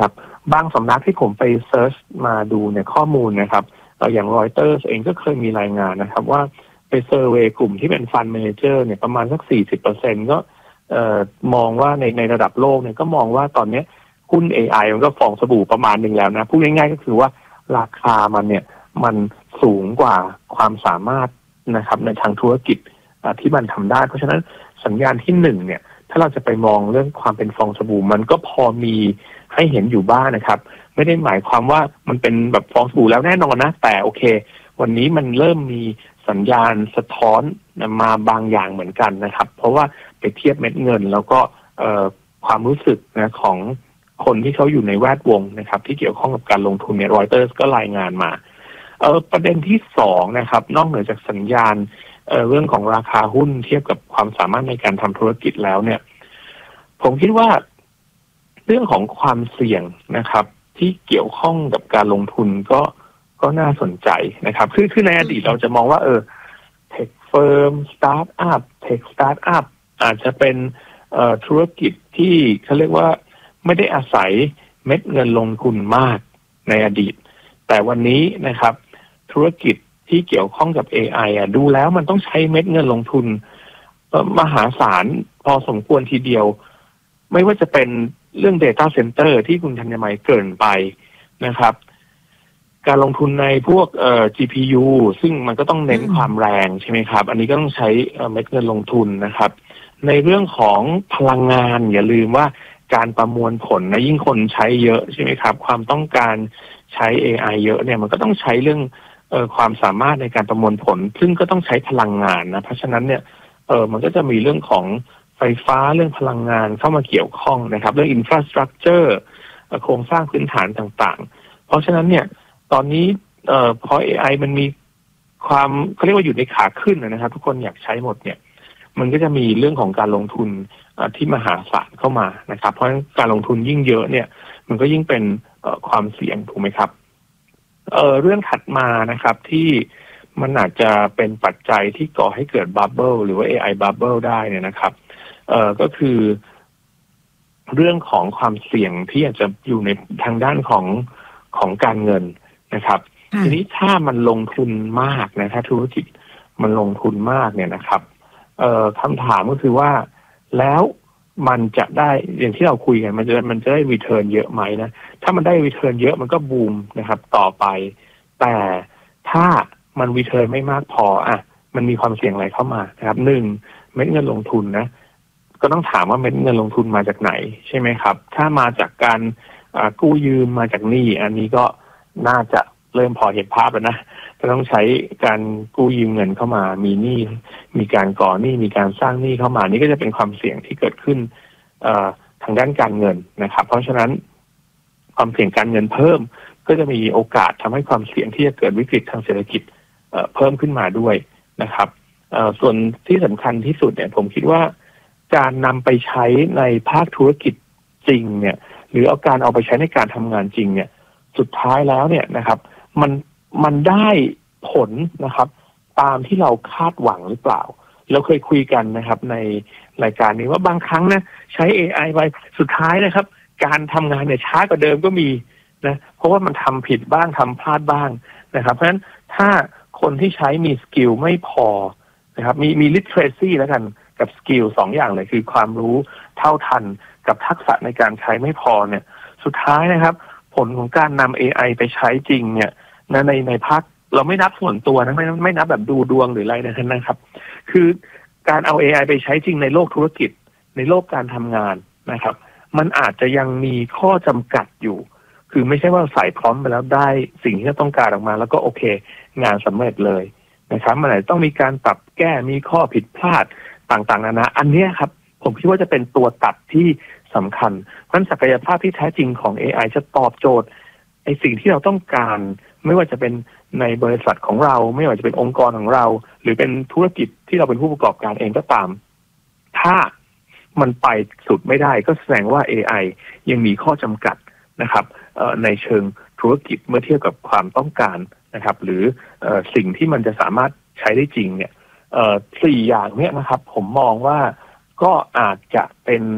บางสำนักที่ผมไปเซิร์ชมาดูในข้อมูลนะครับอย่างรอยเตอร์เองก็เคยมีรายงานนะครับว่าไปเซอร์เวย์กลุ่มที่เป็นฟันด์แมเนเจอร์เนี่ยประมาณสัก สี่สิบเปอร์เซ็นต์ ก็เอ่อมองว่าในในระดับโลกเนี่ยก็มองว่าตอนนี้หุ้น เอ ไอ มันก็ฟองสบู่ประมาณหนึ่งแล้วนะพูดง่ายๆก็คือว่าราคามันเนี่ยมันสูงกว่าความสามารถนะครับในทางธุรกิจที่มันทำได้เพราะฉะนั้นสัญญาณที่หนึ่งเนี่ยถ้าเราจะไปมองเรื่องความเป็นฟองสบู่มันก็พอมีให้เห็นอยู่บ้าง นะครับไม่ได้หมายความว่ามันเป็นแบบฟองสบู่แล้วแน่นอนนะแต่โอเควันนี้มันเริ่มมีสัญญาณสะท้อนมาบางอย่างเหมือนกันนะครับเพราะว่าไปเทียบเม็ดเงินแล้วก็ความรู้สึกนะของคนที่เขาอยู่ในแวดวงนะครับที่เกี่ยวข้องกับการลงทุนเนี่ยรอยเตอร์สก็รายงานมาเออประเด็นที่สองนะครับนอกเหนือจากสัญญาณ เ, เรื่องของราคาหุ้นเทียบกับความสามารถในการทำธุรกิจแล้วเนี่ยผมคิดว่าเรื่องของความเสี่ยงนะครับที่เกี่ยวข้องกับการลงทุนก็ก็น่าสนใจนะครับคือคือในอดีตเราจะมองว่าเออเทคเฟิร์มสตาร์ทอัพเทคสตาร์ทอัพอาจจะเป็นเอ่อธุรกิจที่เขาเรียกว่าไม่ได้อาศัยเม็ดเงินลงทุนมากในอดีตแต่วันนี้นะครับธุรกิจที่เกี่ยวข้องกับ เอ ไอ อ่ะดูแล้วมันต้องใช้เม็ดเงินลงทุนมหาศาลพอสมควรทีเดียวไม่ว่าจะเป็นเรื่อง Data Center ที่คุณธัญมัยเกริ่นไปนะครับการลงทุนในพวกเอ่อ จี พี ยู ซึ่งมันก็ต้องเน้นความแรงใช่ไหมครับอันนี้ก็ต้องใช้เม็ดเงินลงทุนนะครับในเรื่องของพลังงานอย่าลืมว่าการประมวลผลนะยิ่งคนใช้เยอะใช่ไหมครับความต้องการใช้ เอ ไอ เยอะเนี่ยมันก็ต้องใช้เรื่องเอ่อความสามารถในการประมวลผลซึ่งก็ต้องใช้พลังงานนะเพราะฉะนั้นเนี่ยเออมันก็จะมีเรื่องของไฟฟ้าเรื่องพลังงานเข้ามาเกี่ยวข้องนะครับเรื่อง infrastructure โครงสร้างพื้นฐานต่างๆเพราะฉะนั้นเนี่ยตอนนี้เอ่อพอ เอ ไอ มันมีความเขาเรียกว่าอยู่ในขาขึ้นนะครับทุกคนอยากใช้หมดเนี่ยมันก็จะมีเรื่องของการลงทุนที่มหาศาลเข้ามานะครับเพราะการลงทุนยิ่งเยอะเนี่ยมันก็ยิ่งเป็นความเสี่ยงถูกไหมครับเอ่อเรื่องถัดมานะครับที่มันอาจจะเป็นปัจจัยที่ก่อให้เกิดบับเบิลหรือว่า เอ ไอ บับเบิลได้เนี่ยนะครับเอ่อก็คือเรื่องของความเสี่ยงที่อาจจะอยู่ในทางด้านของของการเงินนะครับทีนี้ถ้ามันลงทุนมากนะถ้าธุรกิจมันลงทุนมากเนี่ยนะครับเอ่อคำถามก็คือว่าแล้วมันจะได้อย่างที่เราคุยกันมันจะมันจะได้รีเทิร์นเยอะไหมนะถ้ามันได้รีเทิร์นเยอะมันก็บูมนะครับต่อไปแต่ถ้ามันรีเทิร์นไม่มากพออ่ะมันมีความเสี่ยงอะไรเข้ามานะครับหนึ่งเม็ดเงินลงทุนนะก็ต้องถามว่าเม็ดเงินลงทุนมาจากไหนใช่ไหมครับถ้ามาจากการกู้ยืมมาจากหนี้อันนี้ก็น่าจะเริ่มพอเห็นภาพแล้วนะก็ต้องใช้การกู้ยืมเงินเข้ามามีหนี้มีการก่อหนี้มีการสร้างหนี้เข้ามานี่ก็จะเป็นความเสี่ยงที่เกิดขึ้นทางด้านการเงินนะครับเพราะฉะนั้นความเสี่ยงการเงินเพิ่มก็จะมีโอกาสทำให้ความเสี่ยงที่จะเกิดวิกฤตทางเศรษฐกิจเพิ่มขึ้นมาด้วยนะครับส่วนที่สำคัญที่สุดเนี่ยผมคิดว่าการนำไปใช้ในภาคธุรกิจจริงเนี่ยหรือเอาการเอาไปใช้ในการทำงานจริงเนี่ยสุดท้ายแล้วเนี่ยนะครับมันมันได้ผลนะครับตามที่เราคาดหวังหรือเปล่าเราเคยคุยกันนะครับในรายการนี้ว่าบางครั้งนะใช้ เอ ไอ ไปสุดท้ายนะครับการทำงานเนี่ยช้ากว่าเดิมก็มีนะเพราะว่ามันทำผิดบ้างทำพลาดบ้างนะครับเพราะฉะนั้นถ้าคนที่ใช้มีสกิลไม่พอนะครับมีมี literacy แล้วกันกับสกิลสองอย่างเลยคือความรู้เท่าทันกับทักษะในการใช้ไม่พอเนี่ยสุดท้ายนะครับผลของการนำ เอ ไอ ไปใช้จริงเนี่ยในในภาคเราไม่นับส่วนตัวนะไม่ไม่นับแบบดูดวงหรืออะไรนะครับคือการเอา เอ ไอ ไปใช้จริงในโลกธุรกิจในโลกการทำงานนะครับมันอาจจะยังมีข้อจำกัดอยู่คือไม่ใช่ว่าใส่พร้อมไปแล้วได้สิ่งที่เราต้องการออกมาแล้วก็โอเคงานสำเร็จเลยนะครับมันอาจจะต้องมีการปรับแก้มีข้อผิดพลาดต่างๆนานาอันนี้ครับผมคิดว่าจะเป็นตัวตัดที่สำคัญเพราะศักยภาพที่แท้จริงของ เอ ไอ จะตอบโจทย์ไอ้สิ่งที่เราต้องการไม่ว่าจะเป็นในบริษัทของเราไม่ว่าจะเป็นองค์กรของเราหรือเป็นธุรกิจที่เราเป็นผู้ประกอบการเองก็ตามถ้ามันไปสุดไม่ได้ก็แสดงว่า เอ ไอ ยังมีข้อจำกัดนะครับในเชิงธุรกิจเมื่อเทียบกับความต้องการนะครับหรือสิ่งที่มันจะสามารถใช้ได้จริงเนี่ยสี่อย่างเนี้ยนะครับผมมองว่าก็อาจจะเป็น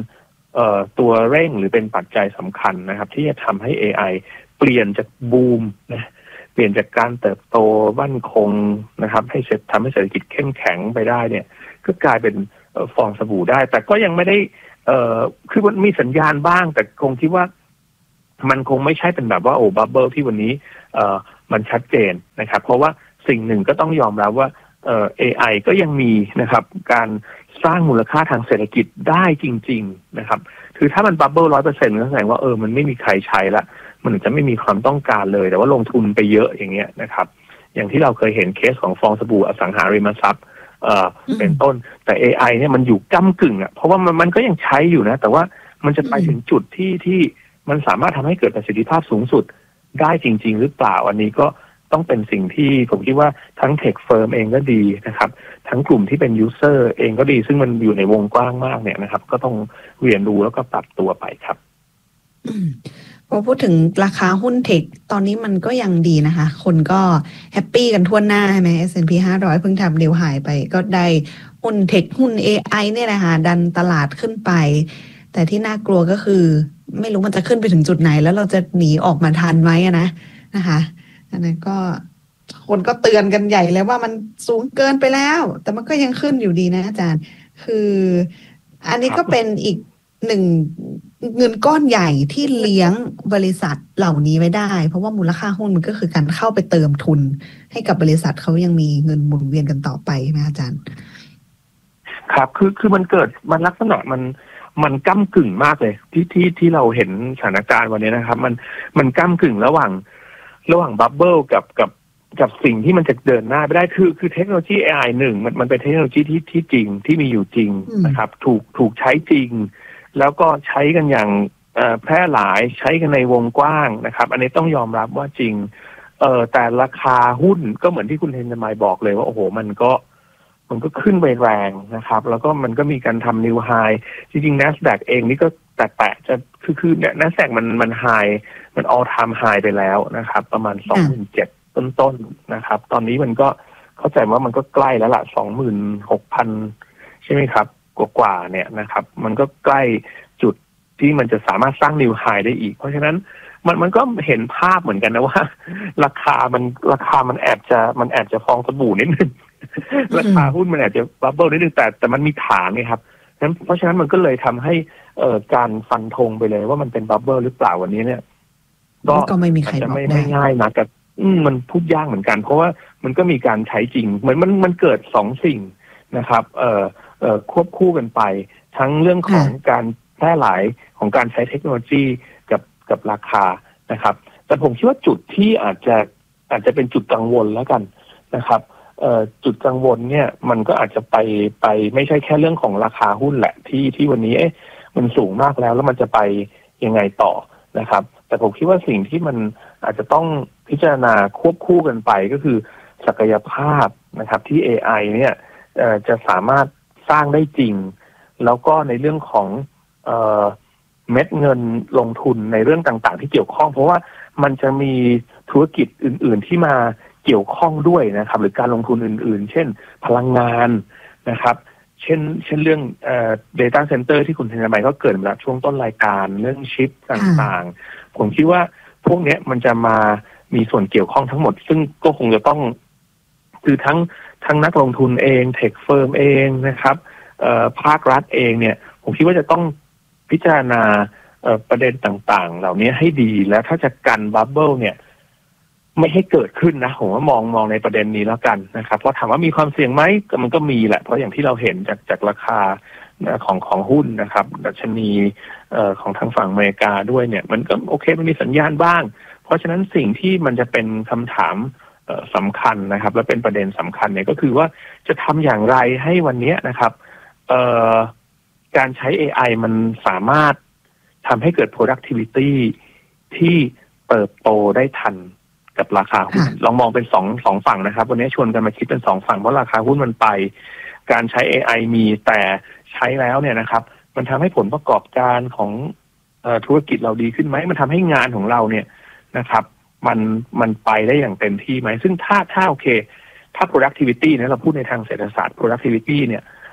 เอ่อตัวเร่งหรือเป็นปัจจัยสำคัญนะครับที่จะทำให้ เอ ไอ เปลี่ยนจากบูมนะเปลี่ยนจากการเติบโตมั่นคงนะครับให้เสร็จทำให้เศรษฐกิจเข้มแข็งไปได้เนี่ยก็กลายเป็นฟองสบู่ได้แต่ก็ยังไม่ได้เอ่อคือมันมีสัญญาณบ้างแต่คงคิดว่ามันคงไม่ใช่เป็นแบบว่าโอ้บับเบิลที่วันนี้เอ่อมันชัดเจนนะครับเพราะว่าสิ่งหนึ่งก็ต้องยอมรับว่าเอ่อ เอ ไอ ก็ยังมีนะครับการสร้างมูลค่าทางเศรษฐกิจได้จริงๆนะครับคือถ้ามันบับเบิลร้อยเปอร์เซ็นต์ก็แสดงว่าเออมันไม่มีใครใช้ละมันจะไม่มีความต้องการเลยแต่ว่าลงทุนไปเยอะอย่างเงี้ยนะครับอย่างที่เราเคยเห็นเคสของฟองสบู่อสังหาริมทรัพย์เอ่อเป็นต้นแต่ เอ ไอ เนี่ยมันอยู่ก้ำกึ่งอ่ะเพราะว่ามันมันก็ยังใช้อยู่นะแต่ว่ามันจะไปถึงจุดที่ที่มันสามารถทำให้เกิดประสิทธิภาพสูงสุดได้จริงๆหรือเปล่าอันนี้ก็ต้องเป็นสิ่งที่ผมคิดว่าทั้งเทคเฟิร์มเองก็ดีนะครับทั้งกลุ่มที่เป็นยูเซอร์เองก็ดีซึ่งมันอยู่ในวงกว้างมากเนี่ยนะครับก็ต้องเรียนรู้แล้วก็ปรับตัวไปครับพอพูดถึงราคาหุ้นเทคตอนนี้มันก็ยังดีนะคะคนก็แฮปปี้กันทั่วหน้าใช่ไหม เอส แอนด์ พี ห้าร้อยเพิ่งทำนิวไฮไปก็ได้หุ้นเทคหุ้น เอ ไอ เนี่ยนะคะดันตลาดขึ้นไปแต่ที่น่ากลัวก็คือไม่รู้มันจะขึ้นไปถึงจุดไหนแล้วเราจะหนีออกมาทันไหมนะนะคะอันนั้นก็คนก็เตือนกันใหญ่เลยว่ามันสูงเกินไปแล้วแต่มันก็ยังขึ้นอยู่ดีนะอาจารย์คืออันนี้ก็เป็นอีกหนึ่งเงินก้อนใหญ่ที่เลี้ยงบริษัทเหล่านี้ไว้ได้เพราะว่ามูลค่าหุ้นมันก็คือการเข้าไปเติมทุนให้กับบริษัทเขายังมีเงินหมุนเวียนกันต่อไปใช่ไหมอาจารย์ครับคือคือมันเกิดมันลักษณะมันมันก้ำกึ่งมากเลยที่ที่ที่เราเห็นสถานการณ์วันนี้นะครับมันมันก้ำกึ่งระหว่างระหว่างบับเบิลกับกับกับสิ่งที่มันจะเดินหน้าไปได้คือคือเทคโนโลยี เอ ไอ หนึ่งมันมันเป็นเทคโนโลยีที่ที่จริงที่มีอยู่จริงนะครับถูกถูกใช้จริงแล้วก็ใช้กันอย่างแพร่หลายใช้กันในวงกว้างนะครับอันนี้ต้องยอมรับว่าจริงเอ่อแต่ราคาหุ้นก็เหมือนที่คุณเทนจะมาบอกเลยว่าโอ้โหมันก็มันก็ขึ้นไปแรงนะครับแล้วก็มันก็มีการทำนิวไฮจริงๆ NASDAQ เองนี่ก็แตะๆจะคือคือเนี่ย NASDAQ มันมันไฮมัน all time high ไปแล้วนะครับประมาณ สองหมื่นเจ็ดพัน ต้นๆนะครับตอนนี้มันก็เข้าใจว่ามันก็ใกล้แล้วล่ะ สองหมื่นหกพัน ใช่ไหมครับกว่าๆเนี่ยนะครับมันก็ใกล้จุดที่มันจะสามารถสร้างนิวไฮได้อีกเพราะฉะนั้นมันมันก็เห็นภาพเหมือนกันนะว่าราคามันราคามันแอบจะมันแอบจะฟองสบู่นิดนึงราคาหุ้นมันแอบจะบับเบิ้ลนิดนึงแต่แต่มันมีฐานไงครับนั้นเพราะฉะนั้นมันก็เลยทำให้เอ่อการฟันธงไปเลยว่ามันเป็นบับเบิ้ลหรือเปล่าวันนี้เนี่ยก็ไม่มีใครจะไม่ไม่ง่ายนะกับมันพูดยากเหมือนกันเพราะว่ามันก็มีการใช้จริงเหมือนมันมันเกิดสองสิ่งนะครับเอ่อเอ่อควบคู่กันไปทั้งเรื่องของการแพร่หลายของการใช้เทคโนโลยีกับกับราคานะครับแต่ผมคิดว่าจุดที่อาจจะอาจจะเป็นจุดกังวลแล้วกันนะครับเอ่อจุดกังวลเนี่ยมันก็อาจจะไปไปไม่ใช่แค่เรื่องของราคาหุ้นแหละที่ที่วันนี้เอ๊ะมันสูงมากแล้วแล้วมันจะไปยังไงต่อนะครับแต่ผมคิดว่าสิ่งที่มันอาจจะต้องพิจารณาควบคู่กันไปก็คือศักยภาพนะครับที่ เอ ไอ เนี่ยเอ่อจะสามารถสร้างได้จริงแล้วก็ในเรื่องของเอ่อเม็ดเงินลงทุนในเรื่องต่างๆที่เกี่ยวข้องเพราะว่ามันจะมีธุรกิจอื่นๆที่มาเกี่ยวข้องด้วยนะครับหรือการลงทุนอื่นๆเช่นพลังงานนะครับเช่นเช่นเรื่องเอ่อ data center ที่คุณธนมัยก็เกิดมาช่วงต้นรายการเรื่องชิปต่างๆผมคิดว่าพวกนี้มันจะมามีส่วนเกี่ยวข้องทั้งหมดซึ่งก็คงจะต้องคือทั้งทั้งนักลงทุนเองเทคเฟิร์มเองนะครับภาครัฐเองเนี่ยผมคิดว่าจะต้องพิจารณาประเด็นต่างๆเหล่านี้ให้ดีแล้วถ้าจะกันบับเบิ้ลเนี่ยไม่ให้เกิดขึ้นนะผมว่ามองมองในประเด็นนี้แล้วกันนะครับเพราะถามว่ามีความเสี่ยงไหมมันก็มีแหละเพราะอย่างที่เราเห็นจากจากราคาของของหุ้นนะครับดัชนีของทางฝั่งอเมริกาด้วยเนี่ยมันก็โอเคมันมีสัญญาณบ้างเพราะฉะนั้นสิ่งที่มันจะเป็นคำถามสำคัญนะครับและเป็นประเด็นสำคัญเนี่ยก็คือว่าจะทำอย่างไรให้วันนี้นะครับการใช้ เอ ไอ มันสามารถทำให้เกิด productivity ที่เติบโตได้ทันกับราคาหุ้นลองมองเป็นสองสองฝั่งนะครับวันนี้ชวนกันมาคิดเป็นสองฝั่งเพราะราคาหุ้นมันไปการใช้ เอ ไอ มีแต่ใช้แล้วเนี่ยนะครับมันทำให้ผลประกอบการของเอ่อธุรกิจเราดีขึ้นไหมมันทำให้งานของเราเนี่ยนะครับมันมันไปได้อย่างเต็มที่ไหมซึ่งถ้าถ้าโอเคถ้า productivity เนี่ยเราพูดในทางเศรษฐศาสตร์ productivity เนี่ย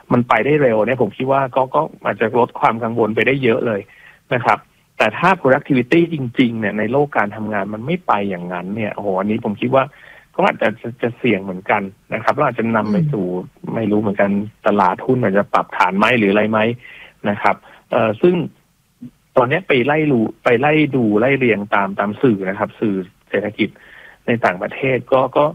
มันไปได้เร็วเนี่ยผมคิดว่าก็ก็อาจจะลดความกังวลไปได้เยอะเลยนะครับแต่ถ้า productivity จริงๆเนี่ยในโลกการทำงานมันไม่ไปอย่างนั้นเนี่ยโอ้โหอันนี้ผมคิดว่าก็อาจจะจะจะเสี่ยงเหมือนกันนะครับแล้วอาจจะนำไปสู่ไม่รู้เหมือนกันตลาดหุ้นอาจจะปรับฐานไหมหรืออะไรไหมนะครับเอ่อซึ่งตอนนี้ไปไล่ดูไปไล่ดูไล่เรียงตามตามสื่อนะครับสื่อเศรษฐกิจในต่างประเทศก็ก็